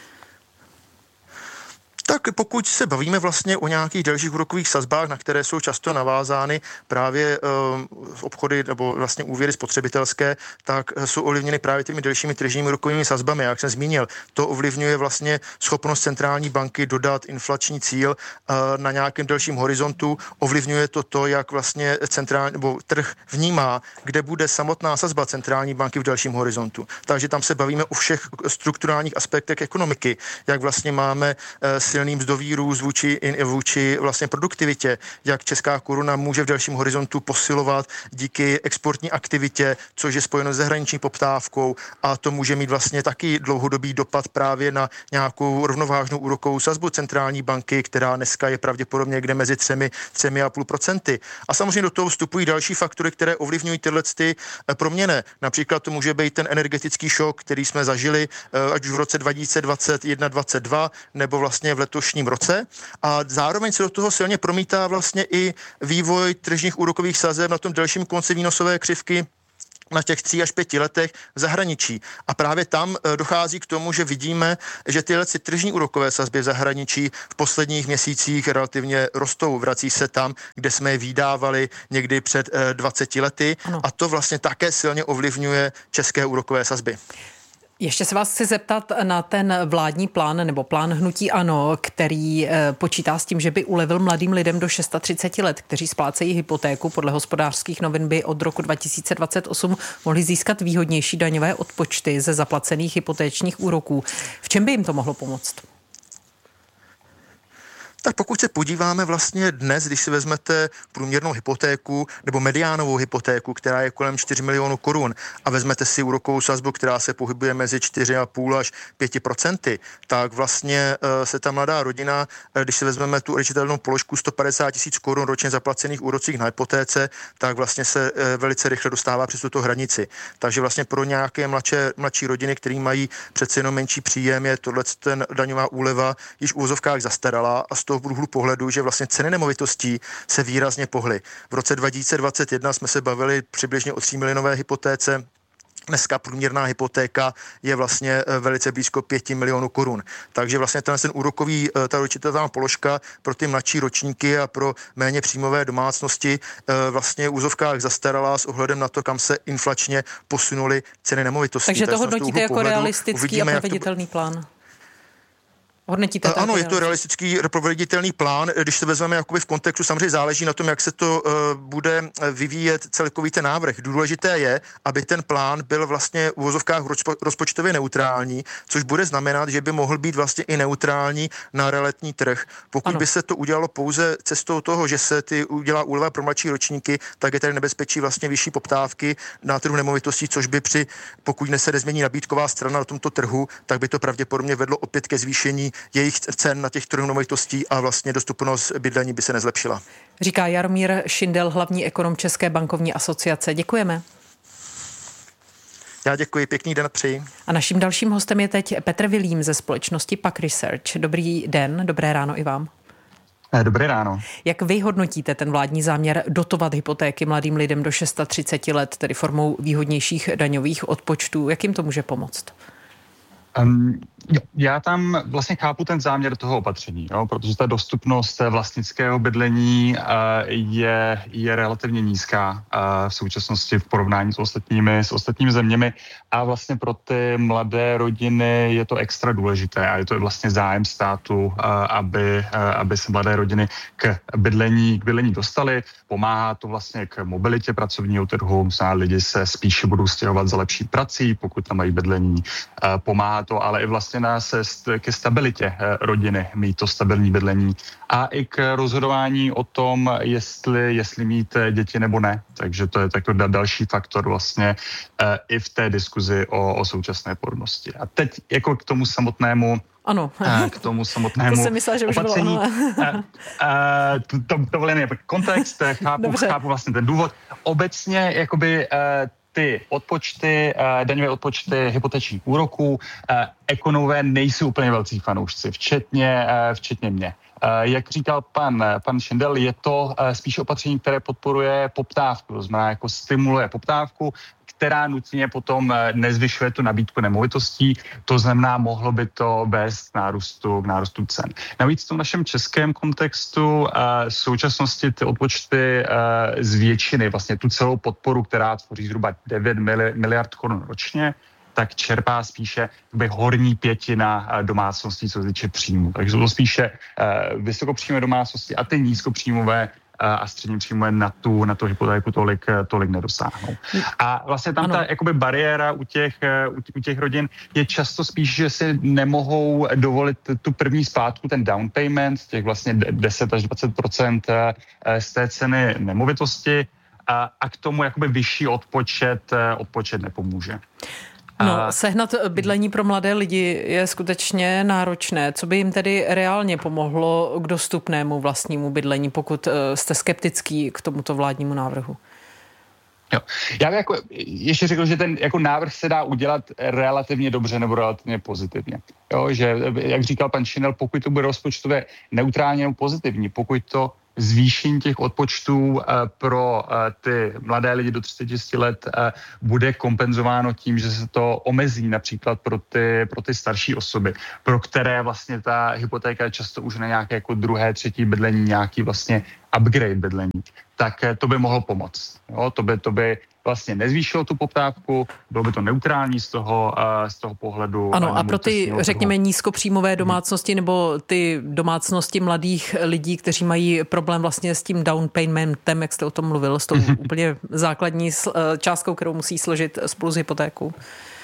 Tak pokud se bavíme vlastně o nějakých delších úrokových sazbách, na které jsou často navázány právě obchody nebo vlastně úvěry spotřebitelské, tak jsou ovlivněny právě těmi delšími tržními úrokovými sazbami. Jak jsem zmínil, to ovlivňuje vlastně schopnost centrální banky dodat inflační cíl na nějakém delším horizontu. Ovlivňuje to, jak vlastně centrální nebo trh vnímá, kde bude samotná sazba centrální banky v delším horizontu. Takže tam se bavíme o všech strukturálních aspektech ekonomiky, jak vlastně máme silný mzdový růst vůči vlastně produktivitě, jak česká koruna může v dalším horizontu posilovat díky exportní aktivitě, což je spojeno s zahraniční poptávkou, a to může mít vlastně taky dlouhodobý dopad právě na nějakou rovnovážnou úrokovou sazbu centrální banky, která dneska je pravděpodobně někde mezi 3,5%. A samozřejmě do toho vstupují další faktory, které ovlivňují tyhle proměny. Například to může být ten energetický šok, který jsme zažili ať už v roce 2021-2022 nebo vlastně v letošním roce, a zároveň se do toho silně promítá vlastně i vývoj tržních úrokových sazeb na tom delším konci výnosové křivky na těch 3 až 5 letech v zahraničí. A právě tam dochází k tomu, že vidíme, že tyhle tržní úrokové sazby v zahraničí v posledních měsících relativně rostou. Vrací se tam, kde jsme je vydávali někdy před 20 lety. Ano. A to vlastně také silně ovlivňuje české úrokové sazby. Ještě se vás chci zeptat na ten vládní plán nebo plán hnutí ANO, který počítá s tím, že by ulevil mladým lidem do 630 let, kteří splácejí hypotéku. Podle Hospodářských novin by od roku 2028 mohli získat výhodnější daňové odpočty ze zaplacených hypotéčních úroků. V čem by jim to mohlo pomoct? Tak pokud se podíváme vlastně dnes, když si vezmete průměrnou hypotéku nebo mediánovou hypotéku, která je kolem 4 milionů korun, a vezmete si úrokovou sazbu, která se pohybuje mezi 4,5 až 5%, tak vlastně se ta mladá rodina, když si vezmeme tu odečitatelnou položku 150 000 korun ročně zaplacených úrocích na hypotéce, tak vlastně se velice rychle dostává přes tuto hranici. Takže vlastně pro nějaké mladší rodiny, které mají přece jenom menší příjem, je tohle ten daňová úleva již v úvozovkách zastaralá, a z toho úhlu pohledu, že vlastně ceny nemovitostí se výrazně pohly. V roce 2021 jsme se bavili přibližně o 3 milionové hypotéce. Dneska průměrná hypotéka je vlastně velice blízko 5 milionů korun. Takže vlastně ten úrokový, ta určitá položka pro ty mladší ročníky a pro méně příjmové domácnosti vlastně v úzovkách zastarala s ohledem na to, kam se inflačně posunuly ceny nemovitostí. Takže to hodnotíte jako realistický a proveditelný plán? Ano, je to realistický proveditelný plán. Když se vezmeme jakoby v kontextu, samozřejmě záleží na tom, jak se to bude vyvíjet celkový ten návrh. Důležité je, aby ten plán byl vlastně v uvozovkách rozpočtově neutrální, což bude znamenat, že by mohl být vlastně i neutrální na realitní trh. Pokud by se to udělalo pouze cestou toho, že se udělá úleva pro mladší ročníky, tak je tady nebezpečí vlastně vyšší poptávky na trhu nemovitostí, což by pokud se nezmění nabídková strana na tomto trhu, tak by to pravděpodobně vedlo opět ke zvýšení jejich cen na těch trhů nemovitostí a vlastně dostupnost bydlení by se nezlepšila. Říká Jaromír Šindel, hlavní ekonom České bankovní asociace. Děkujeme. Já děkuji, pěkný den přeji. A naším dalším hostem je teď Petr Vilím ze společnosti PAQ Research. Dobrý den, dobré ráno i vám. Dobré ráno. Jak vy hodnotíte ten vládní záměr dotovat hypotéky mladým lidem do 630 let, tedy formou výhodnějších daňových odpočtů? Jak jim to může pomoct? Já tam vlastně chápu ten záměr toho opatření, protože ta dostupnost vlastnického bydlení je relativně nízká v současnosti v porovnání s ostatními zeměmi, a vlastně pro ty mladé rodiny je to extra důležité a je to vlastně zájem státu, aby se mladé rodiny k bydlení dostaly. Pomáhá to vlastně k mobilitě pracovního trhu, lidi se spíše budou stěhovat za lepší prací, pokud tam mají bydlení. Pomáhá to ale i vlastně ke stabilitě rodiny, mít to stabilní bydlení a i k rozhodování o tom, jestli mít děti nebo ne. Takže to je takový další faktor vlastně i v té diskuzi o současné porodnosti. A teď jako k tomu samotnému to jsem myslela, že už opatření. To byl jen kontext, chápu vlastně ten důvod. Obecně jakoby ty odpočty, daňové odpočty hypotečních úroků, ekonomové nejsou úplně velcí fanoušci, včetně mě. Jak říkal pan Šindel, je to spíš opatření, které podporuje poptávku, to znamená jako stimuluje poptávku, která nutně potom nezvyšuje tu nabídku nemovitostí, to znamená, mohlo by to vést k nárůstu cen. Navíc v tom našem českém kontextu v současnosti ty odpočty z většiny, vlastně tu celou podporu, která tvoří zhruba 9 miliard korun ročně, tak čerpá spíše horní pětina domácností, co se týče příjmu. Takže jsou to spíše vysokopříjmové domácnosti a ty nízkopříjmové a střední příjmové na tu hypotéku tolik nedosáhnou. A vlastně tam ta jakoby bariéra u těch rodin je často spíš, že si nemohou dovolit tu první splátku, ten down payment, těch vlastně 10 až 20% z té ceny nemovitosti a k tomu jakoby vyšší odpočet nepomůže. No, sehnat bydlení pro mladé lidi je skutečně náročné. Co by jim tedy reálně pomohlo k dostupnému vlastnímu bydlení, pokud jste skeptický k tomuto vládnímu návrhu? Jo. Já bych ještě řekl, že ten jako návrh se dá udělat relativně dobře nebo relativně pozitivně. Jo, že, jak říkal pan Šindel, pokud to bude rozpočtově neutrálně nebo pozitivní, pokud to zvýšení těch odpočtů pro ty mladé lidi do 36 let bude kompenzováno tím, že se to omezí například pro ty starší osoby, pro které vlastně ta hypotéka je často už na nějaké jako druhé, třetí bydlení, nějaký vlastně upgrade bydlení, tak to by mohlo pomoct. Jo? To by vlastně nezvýšilo tu poptávku, bylo by to neutrální z toho pohledu. Ano, a pro ty, řekněme, nízkopříjmové domácnosti nebo ty domácnosti mladých lidí, kteří mají problém vlastně s tím down paymentem, jak jste o tom mluvil, s tou úplně základní částkou, kterou musí složit spolu s hypotékou.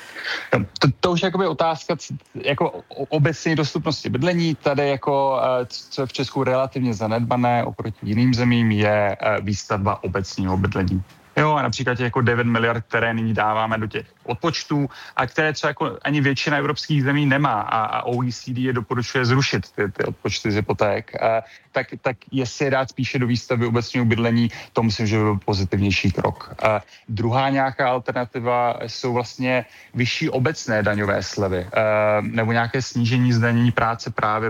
To už je otázka jako obecně dostupnosti bydlení. Tady jako, co je v Česku relativně zanedbané oproti jiným zemím, je výstavba obecního bydlení. Jo, a například těch jako 9 miliard, které nyní dáváme do těch odpočtů a které třeba jako ani většina evropských zemí nemá a OECD je doporučuje zrušit ty odpočty z hypoték, tak jestli je dát spíše do výstavby obecního bydlení, to myslím, že by byl pozitivnější krok. Druhá nějaká alternativa jsou vlastně vyšší obecné daňové slevy nebo nějaké snížení zdanění práce právě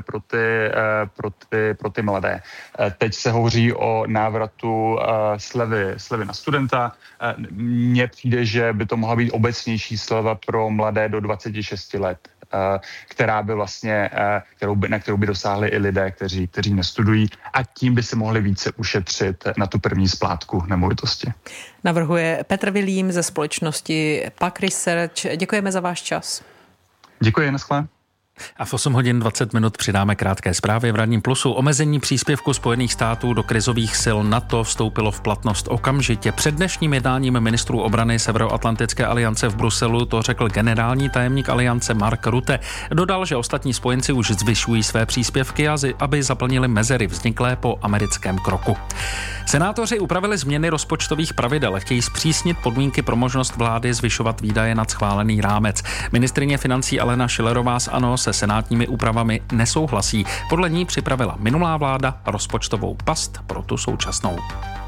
pro ty mladé. Teď se hovoří o návratu slevy na studenta. Mně přijde, že by to mohla být obecnější sleva pro mladé do 26 let, která by vlastně, na kterou by dosáhli i lidé, kteří nestudují a tím by se mohli více ušetřit na tu první splátku nemovitosti. Navrhuje Petr Vilím ze společnosti PAK Research. Děkujeme za váš čas. Děkuji, naschle. A v 8 hodin 20 minut přidáme krátké zprávy v Ranním plusu. Omezení příspěvku Spojených států do krizových sil NATO vstoupilo v platnost okamžitě. Před dnešním jednáním ministrů obrany Severoatlantické aliance v Bruselu to řekl generální tajemník aliance Mark Rutte. Dodal, že ostatní spojenci už zvyšují své příspěvky, aby zaplnili mezery vzniklé po americkém kroku. Senátoři upravili změny rozpočtových pravidel. Chtějí zpřísnit podmínky pro možnost vlády zvyšovat výdaje nad schválený rámec. Ministryně financí Alena Schillerová z ANO se senátními úpravami nesouhlasí. Podle ní připravila minulá vláda rozpočtovou past pro tu současnou.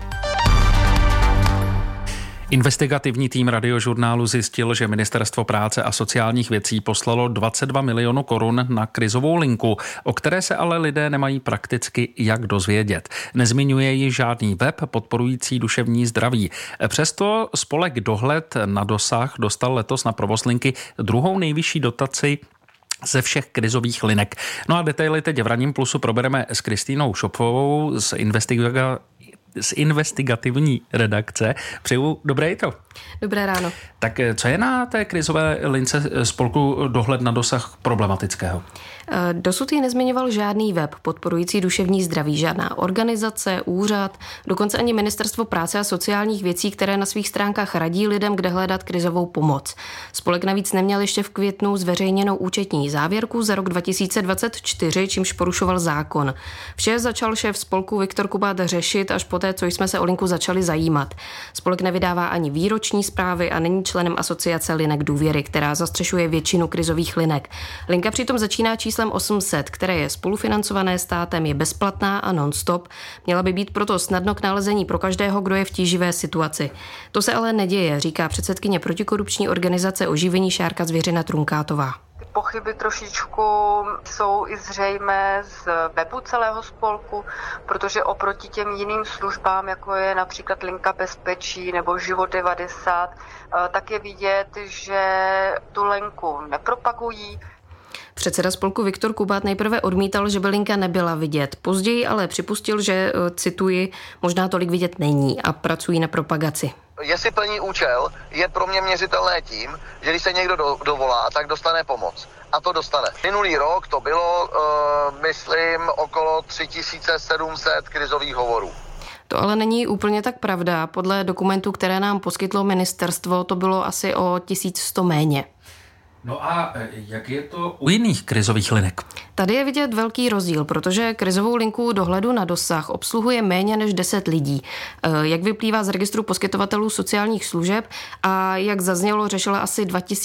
Investigativní tým Radiožurnálu zjistil, že Ministerstvo práce a sociálních věcí poslalo 22 milionů korun na krizovou linku, o které se ale lidé nemají prakticky jak dozvědět. Nezmiňuje ji žádný web podporující duševní zdraví. Přesto spolek Dohled na dosah dostal letos na provoz linky druhou nejvyšší dotaci ze všech krizových linek. No a detaily teď v Ranním plusu probereme s Kristýnou Šopfovou z investigativní redakce. Přeju dobré jitro. Dobré ráno. Tak co je na té krizové lince spolku Dohled na dosah problematického? Dosud ji nezmiňoval žádný web podporující duševní zdraví, žádná organizace, úřad, dokonce ani Ministerstvo práce a sociálních věcí, které na svých stránkách radí lidem, kde hledat krizovou pomoc. Spolek navíc neměl ještě v květnu zveřejněnou účetní závěrku za rok 2024, čímž porušoval zákon. Vše začal šéf spolku Viktor Kubát řešit až poté, co jsme se o linku začali zajímat. Spolek nevydává ani výroční zprávy a není členem asociace linek důvěry, která zastřešuje většinu krizových linek. Linka přitom začíná číslem 800, které je spolufinancované státem, je bezplatná a non-stop. Měla by být proto snadno k nalezení pro každého, kdo je v tíživé situaci. To se ale neděje, říká předsedkyně protikorupční organizace Oživení Šárka Zvěřina Trunkátová. pochyby trošičku jsou i zřejmé z webu celého spolku, protože oproti těm jiným službám, jako je například Linka bezpečí nebo Život 90, tak je vidět, že tu linku nepropagují. Předseda spolku Viktor Kubát nejprve odmítal, že by linka nebyla vidět. Později ale připustil, že, cituji, možná tolik vidět není a pracují na propagaci. Jestli plní účel, je pro mě měřitelné tím, že když se někdo dovolá, tak dostane pomoc. A to dostane. Minulý rok to bylo, myslím, okolo 3700 krizových hovorů. To ale není úplně tak pravda. Podle dokumentů, které nám poskytlo ministerstvo, to bylo asi o 1100 méně. No a jak je to u jiných krizových linek? Tady je vidět velký rozdíl, protože krizovou linku dohledu na dosah obsluhuje méně než 10 lidí. Jak vyplývá z registru poskytovatelů sociálních služeb a jak zaznělo, řešila asi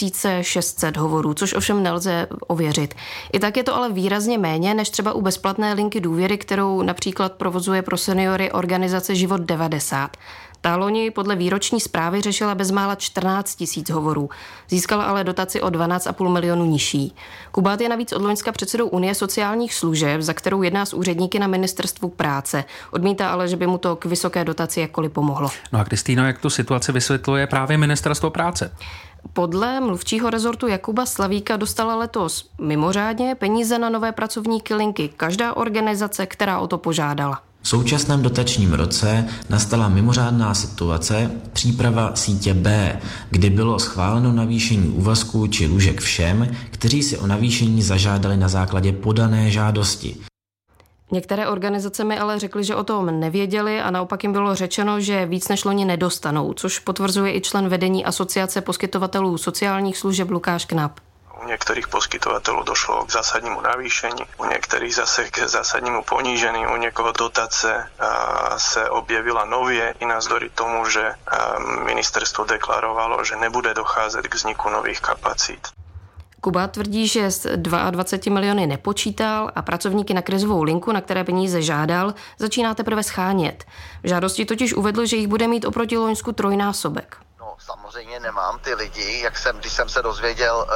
2600 hovorů, což ovšem nelze ověřit. I tak je to ale výrazně méně než třeba u bezplatné linky důvěry, kterou například provozuje pro seniory organizace Život 90. Ta loni podle výroční zprávy řešila bezmála 14 000 hovorů. Získala ale dotaci o 12,5 milionu nižší. Kubát je navíc od loňska předsedou Unie sociálních služeb, za kterou jedná s úředníky na ministerstvu práce. Odmítá ale, že by mu to k vysoké dotaci jakkoliv pomohlo. No a Kristýno, jak tu situaci vysvětluje právě ministerstvo práce? Podle mluvčího rezortu Jakuba Slavíka dostala letos mimořádně peníze na nové pracovníky linky každá organizace, která o to požádala. V současném dotačním roce nastala mimořádná situace, příprava sítě B, kdy bylo schváleno navýšení úvazků či lůžek všem, kteří si o navýšení zažádali na základě podané žádosti. Některé organizace mi ale řekly, že o tom nevěděli a naopak jim bylo řečeno, že víc než loni nedostanou, což potvrzuje i člen vedení Asociace poskytovatelů sociálních služeb Lukáš Knap. U některých poskytovatelů došlo k zásadnímu navýšení, u některých zase k zásadnímu ponížení, u někoho dotace se objevila nově i navzdory tomu, že ministerstvo deklarovalo, že nebude docházet k vzniku nových kapacit. Kubát tvrdí, že s 22 miliony nepočítal a pracovníky na krizovou linku, na které peníze žádal, začíná teprve schánět. V žádosti totiž uvedl, že jich bude mít oproti loňsku trojnásobek. Samozřejmě nemám ty lidi, když jsem se dozvěděl,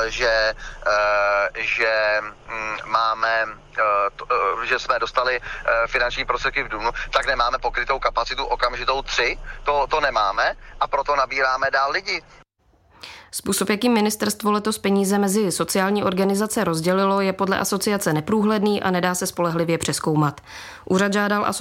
že jsme dostali finanční prostředky v dubnu, tak nemáme pokrytou kapacitu okamžitou 3, to nemáme a proto nabíráme dál lidi. Způsob, jakým ministerstvo letos peníze mezi sociální organizace rozdělilo, je podle asociace neprůhledný a nedá se spolehlivě přezkoumat. Úřad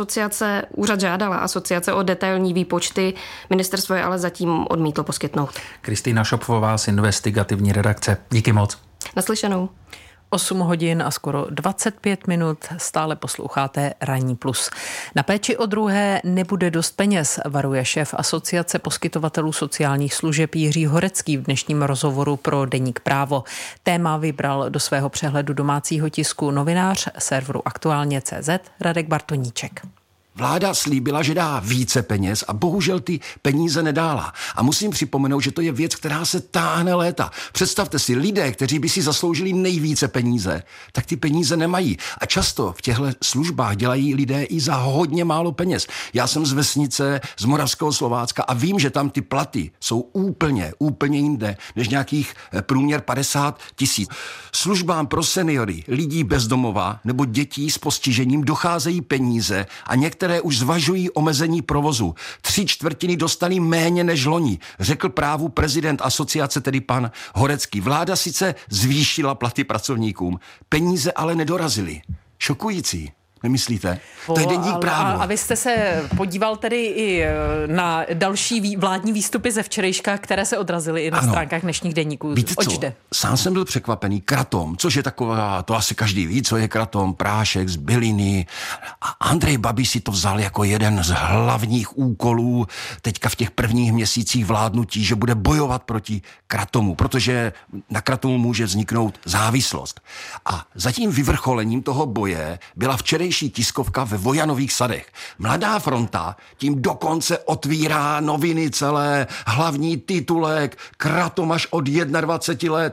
žádala asociace o detailní výpočty, ministerstvo je ale zatím odmítlo poskytnout. Kristýna Šopfová z investigativní redakce. Díky moc. Naslyšenou. 8 hodin a skoro 25 minut, stále posloucháte Ranní plus. Na péči o druhé nebude dost peněz, varuje šéf Asociace poskytovatelů sociálních služeb Jiří Horecký v dnešním rozhovoru pro deník Právo. Téma vybral do svého přehledu domácího tisku novinář serveru Aktuálně.cz Radek Bartoníček. Vláda slíbila, že dá více peněz a bohužel ty peníze nedala. A musím připomenout, že to je věc, která se táhne léta. Představte si, lidé, kteří by si zasloužili nejvíce peníze, tak ty peníze nemají. A často v těchto službách dělají lidé i za hodně málo peněz. Já jsem z vesnice, z Moravského Slovácka a vím, že tam ty platy jsou úplně jinde, než nějakých průměr 50 000. Službám pro seniory, lidí bez domova nebo dětí s postižením docházejí peníze a některé už zvažují omezení provozu. 3/4 dostali méně než loni, řekl Právu prezident asociace, tedy pan Horecký. Vláda sice zvýšila platy pracovníkům, peníze ale nedorazily. Šokující. Nemyslíte? To je deník Právo. A vy jste se podíval tedy i na další vládní výstupy ze včerejška, které se odrazily i na stránkách dnešních deníků. Víte co? Sám jsem byl překvapený. Kratom, což je taková, to asi každý ví, co je kratom, prášek z byliny. A Andrej Babiš si to vzal jako jeden z hlavních úkolů teďka v těch prvních měsících vládnutí, že bude bojovat proti kratomu, protože na kratomu může vzniknout závislost. A za tím vyvrcholením toho boje byla včerejší tiskovka ve Vojanových Sadech. Mladá fronta tím dokonce otvírá noviny celé, hlavní titulek, kratom až od 21 let.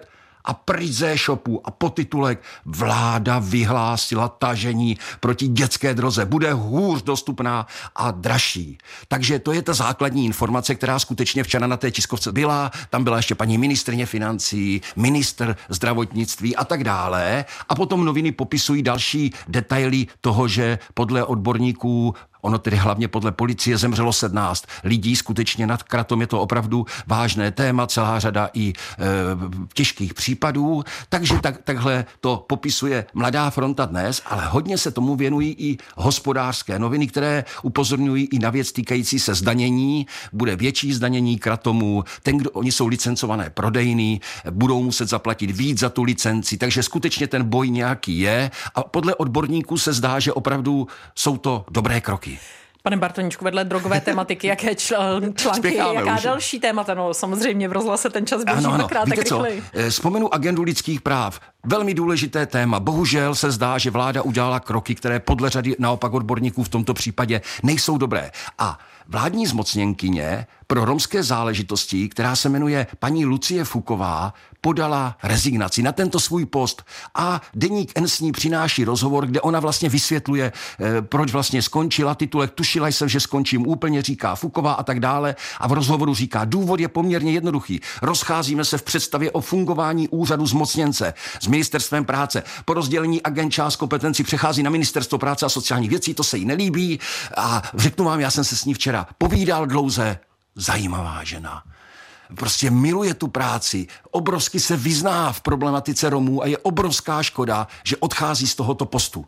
a pryč ze e-shopu a podtitulek vláda vyhlásila tažení proti dětské droze. Bude hůř dostupná a dražší. Takže to je ta základní informace, která skutečně včera na té tiskovce byla. Tam byla ještě paní ministryně financí, ministr zdravotnictví a tak dále. A potom noviny popisují další detaily toho, že podle odborníků, ono tedy hlavně podle policie, zemřelo 17 lidí, skutečně nad kratom je to opravdu vážné téma, celá řada i těžkých případů, takže takhle to popisuje Mladá fronta dnes, ale hodně se tomu věnují i Hospodářské noviny, které upozorňují i na věc týkající se zdanění, bude větší zdanění kratomů, oni jsou licencované prodejny, budou muset zaplatit víc za tu licenci, takže skutečně ten boj nějaký je a podle odborníků se zdá, že opravdu jsou to dobré kroky. Pane Bartoníčku, vedle drogové tematiky, jaké články, jaká další témata? No samozřejmě v rozhlase ten čas běží dvakrát tak rychleji. Vzpomenu agendu lidských práv. Velmi důležité téma. Bohužel se zdá, že vláda udělala kroky, které podle řady naopak odborníků v tomto případě nejsou dobré. A vládní zmocněnkyně pro romské záležitosti, která se jmenuje paní Lucie Fuková, podala rezignaci na tento svůj post a deník N s ní přináší rozhovor, kde ona vlastně vysvětluje, proč vlastně skončila. Titulek tušila jsem, že skončím úplně, říká Fuková a tak dále. A v rozhovoru říká, důvod je poměrně jednoduchý. Rozcházíme se v představě o fungování úřadu zmocněnce s ministerstvem práce. Po rozdělení agent část kompetencí přechází na ministerstvo práce a sociálních věcí, to se jí nelíbí. A řeknu vám, já jsem se s ní včera povídal dlouze, zajímavá žena. Prostě miluje tu práci, obrovsky se vyzná v problematice Romů a je obrovská škoda, že odchází z tohoto postu.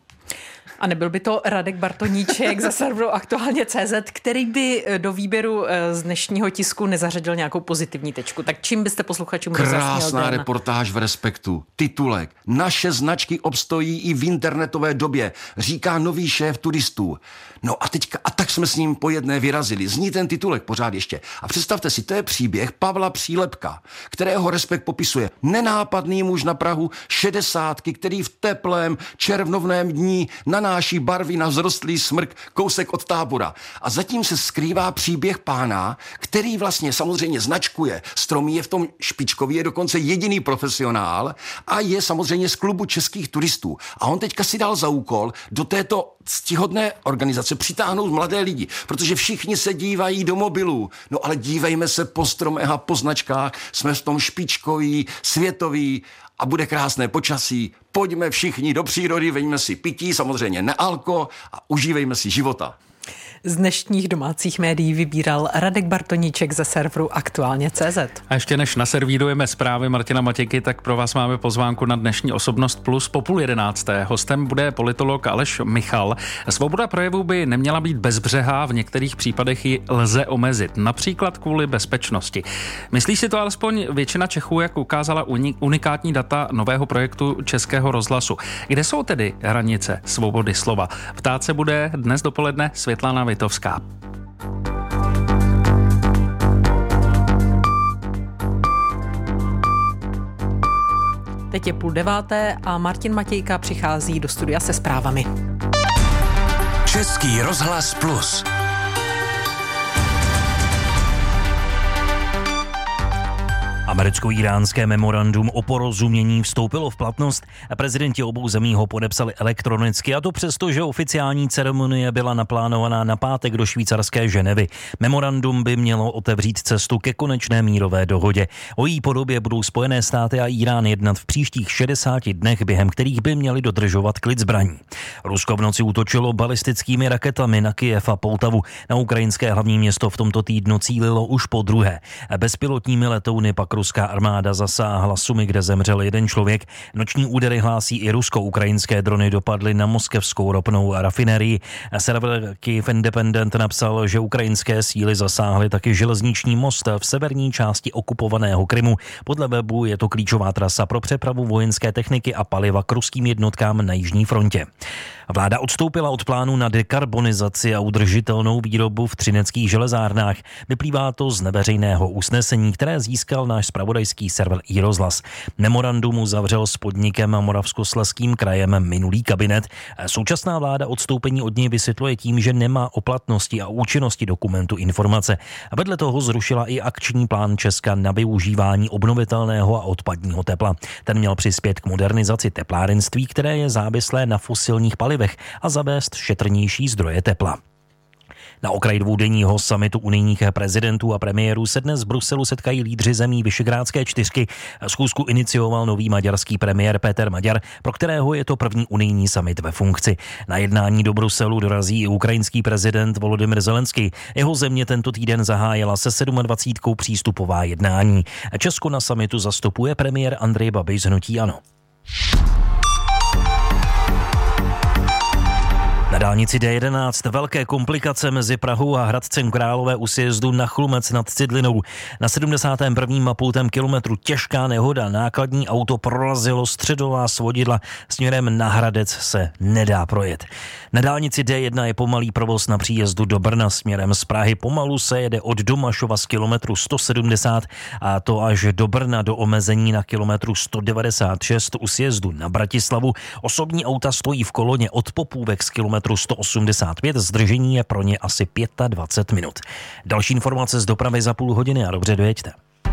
A nebyl by to Radek Bartoníček ze serveru Aktuálně.cz, který by do výběru z dnešního tisku nezařadil nějakou pozitivní tečku. Tak čím byste posluchačům rozjasnil? Krásná reportáž v Respektu. Titulek. Naše značky obstojí i v internetové době, říká nový šéf turistů. No a teďka, a tak jsme s ním po jedné vyrazili. Zní ten titulek pořád ještě. A představte si, to je příběh Pavla Přílepka, kterého Respekt popisuje. Nenápadný muž na prahu 60, který v teplém červnovném dní nanáší barvy na vzrostlý smrk kousek od Tábora. A zatím se skrývá příběh pána, který vlastně samozřejmě značkuje stromy, je v tom špičkový, je dokonce jediný profesionál a je samozřejmě z klubu českých turistů. A on teďka si dal za úkol do této ctihodné organizace přitáhnout mladé lidi, protože všichni se dívají do mobilů. No ale dívejme se po stromech a po značkách, jsme v tom špičkový, světový a bude krásné počasí. Pojďme všichni do přírody, veďme si pití, samozřejmě nealko a užívejme si života. Z dnešních domácích médií vybíral Radek Bartoníček ze serveru Aktuálně.cz. A ještě než naservírujeme zprávy Martina Matějky, tak pro vás máme pozvánku na dnešní Osobnost Plus po 10:30. Hostem bude politolog Aleš Michal. Svoboda projevu by neměla být bezbřehá, v některých případech ji lze omezit, například kvůli bezpečnosti. Myslí si to alespoň většina Čechů, jak ukázala unikátní data nového projektu Českého rozhlasu. Kde jsou tedy hranice svobody slova? Ptát se bude dnes dopoledne Světlana Vitovská. Teď je 8:30 a Martin Matějka přichází do studia se zprávami. Český rozhlas Plus. Americko-íránské memorandum o porozumění vstoupilo v platnost a prezidenti obou zemí ho podepsali elektronicky, a to přesto, že oficiální ceremonie byla naplánovaná na pátek do švýcarské Ženevy. Memorandum by mělo otevřít cestu ke konečné mírové dohodě. O její podobě budou Spojené státy a Írán jednat v příštích 60 dnech, během kterých by měli dodržovat klid zbraní. Rusko v noci útočilo balistickými raketami na Kyjev a Poltavu. Na ukrajinské hlavní město v tomto týdnu cílilo už po druhé. Bezpilotními letouny pak ruská armáda zasáhla Sumy, kde zemřel jeden člověk. Noční údery hlásí i rusko-ukrajinské drony dopadly na moskevskou ropnou rafinerii. Server Kyiv Independent napsal, že ukrajinské síly zasáhly taky železniční most v severní části okupovaného Krymu. Podle webu je to klíčová trasa pro přepravu vojenské techniky a paliva k ruským jednotkám na jižní frontě. Vláda odstoupila od plánu na dekarbonizaci a udržitelnou výrobu v třineckých železárnách. Vyplývá to z neveřejného usnesení, které získal náš zpravodajský server iRozhlas. Memorandum uzavřel s podnikem Moravskoslezským krajem minulý kabinet. Současná vláda odstoupení od něj vysvětluje tím, že nemá o platnosti a účinnosti dokumentu informace. A vedle toho zrušila i akční plán Česka na využívání obnovitelného a odpadního tepla. Ten měl přispět k modernizaci teplárenství, které je závislé na fosilních palivech, a zavést šetrnější zdroje tepla. Na okraji dvoudenního summitu unijních prezidentů a premiérů se dnes v Bruselu setkají lídři zemí Visegrádské čtyřky. Schůzku inicioval nový maďarský premiér Péter Maďar, pro kterého je to první unijní summit ve funkci. Na jednání do Bruselu dorazí i ukrajinský prezident Volodymyr Zelenský. Jeho země tento týden zahájila se 27. přístupová jednání. Česko na summitu zastupuje premiér Andrej Babiš z hnutí ANO. Na dálnici D11 velké komplikace mezi Prahou a Hradcem Králové u sjezdu na Chlumec nad Cidlinou. Na 71,5 kilometru těžká nehoda. Nákladní auto prorazilo středová svodidla. Směrem na Hradec se nedá projet. Na dálnici D1 je pomalý provoz na příjezdu do Brna. Směrem z Prahy pomalu se jede od Domašova z kilometru 170 a to až do Brna do omezení na kilometru 196 u sjezdu na Bratislavu. Osobní auta stojí v koloně od Popůvek z kilometru 185, zdržení je pro ně asi 25 minut. Další informace z dopravy za půl hodiny a dobře dojeďte.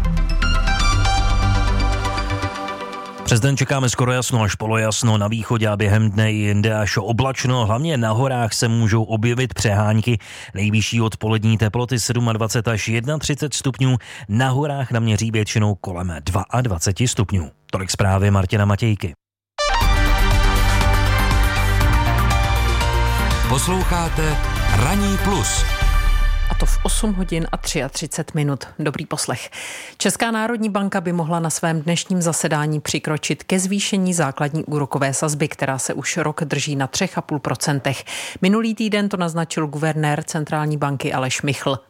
Přes den čekáme skoro jasno až polojasno, na východě a během dne i jinde až oblačno. Hlavně na horách se můžou objevit přehánky. Nejvyšší odpolední teploty 27 až 31 stupňů, na horách naměří většinou kolem 22 stupňů. Tolik zprávy Martina Matějky. Posloucháte Ranní plus. A to v 8 hodin a 33 minut. Dobrý poslech. Česká národní banka by mohla na svém dnešním zasedání přikročit ke zvýšení základní úrokové sazby, která se už rok drží na 3,5%. Minulý týden to naznačil guvernér centrální banky Aleš Michl.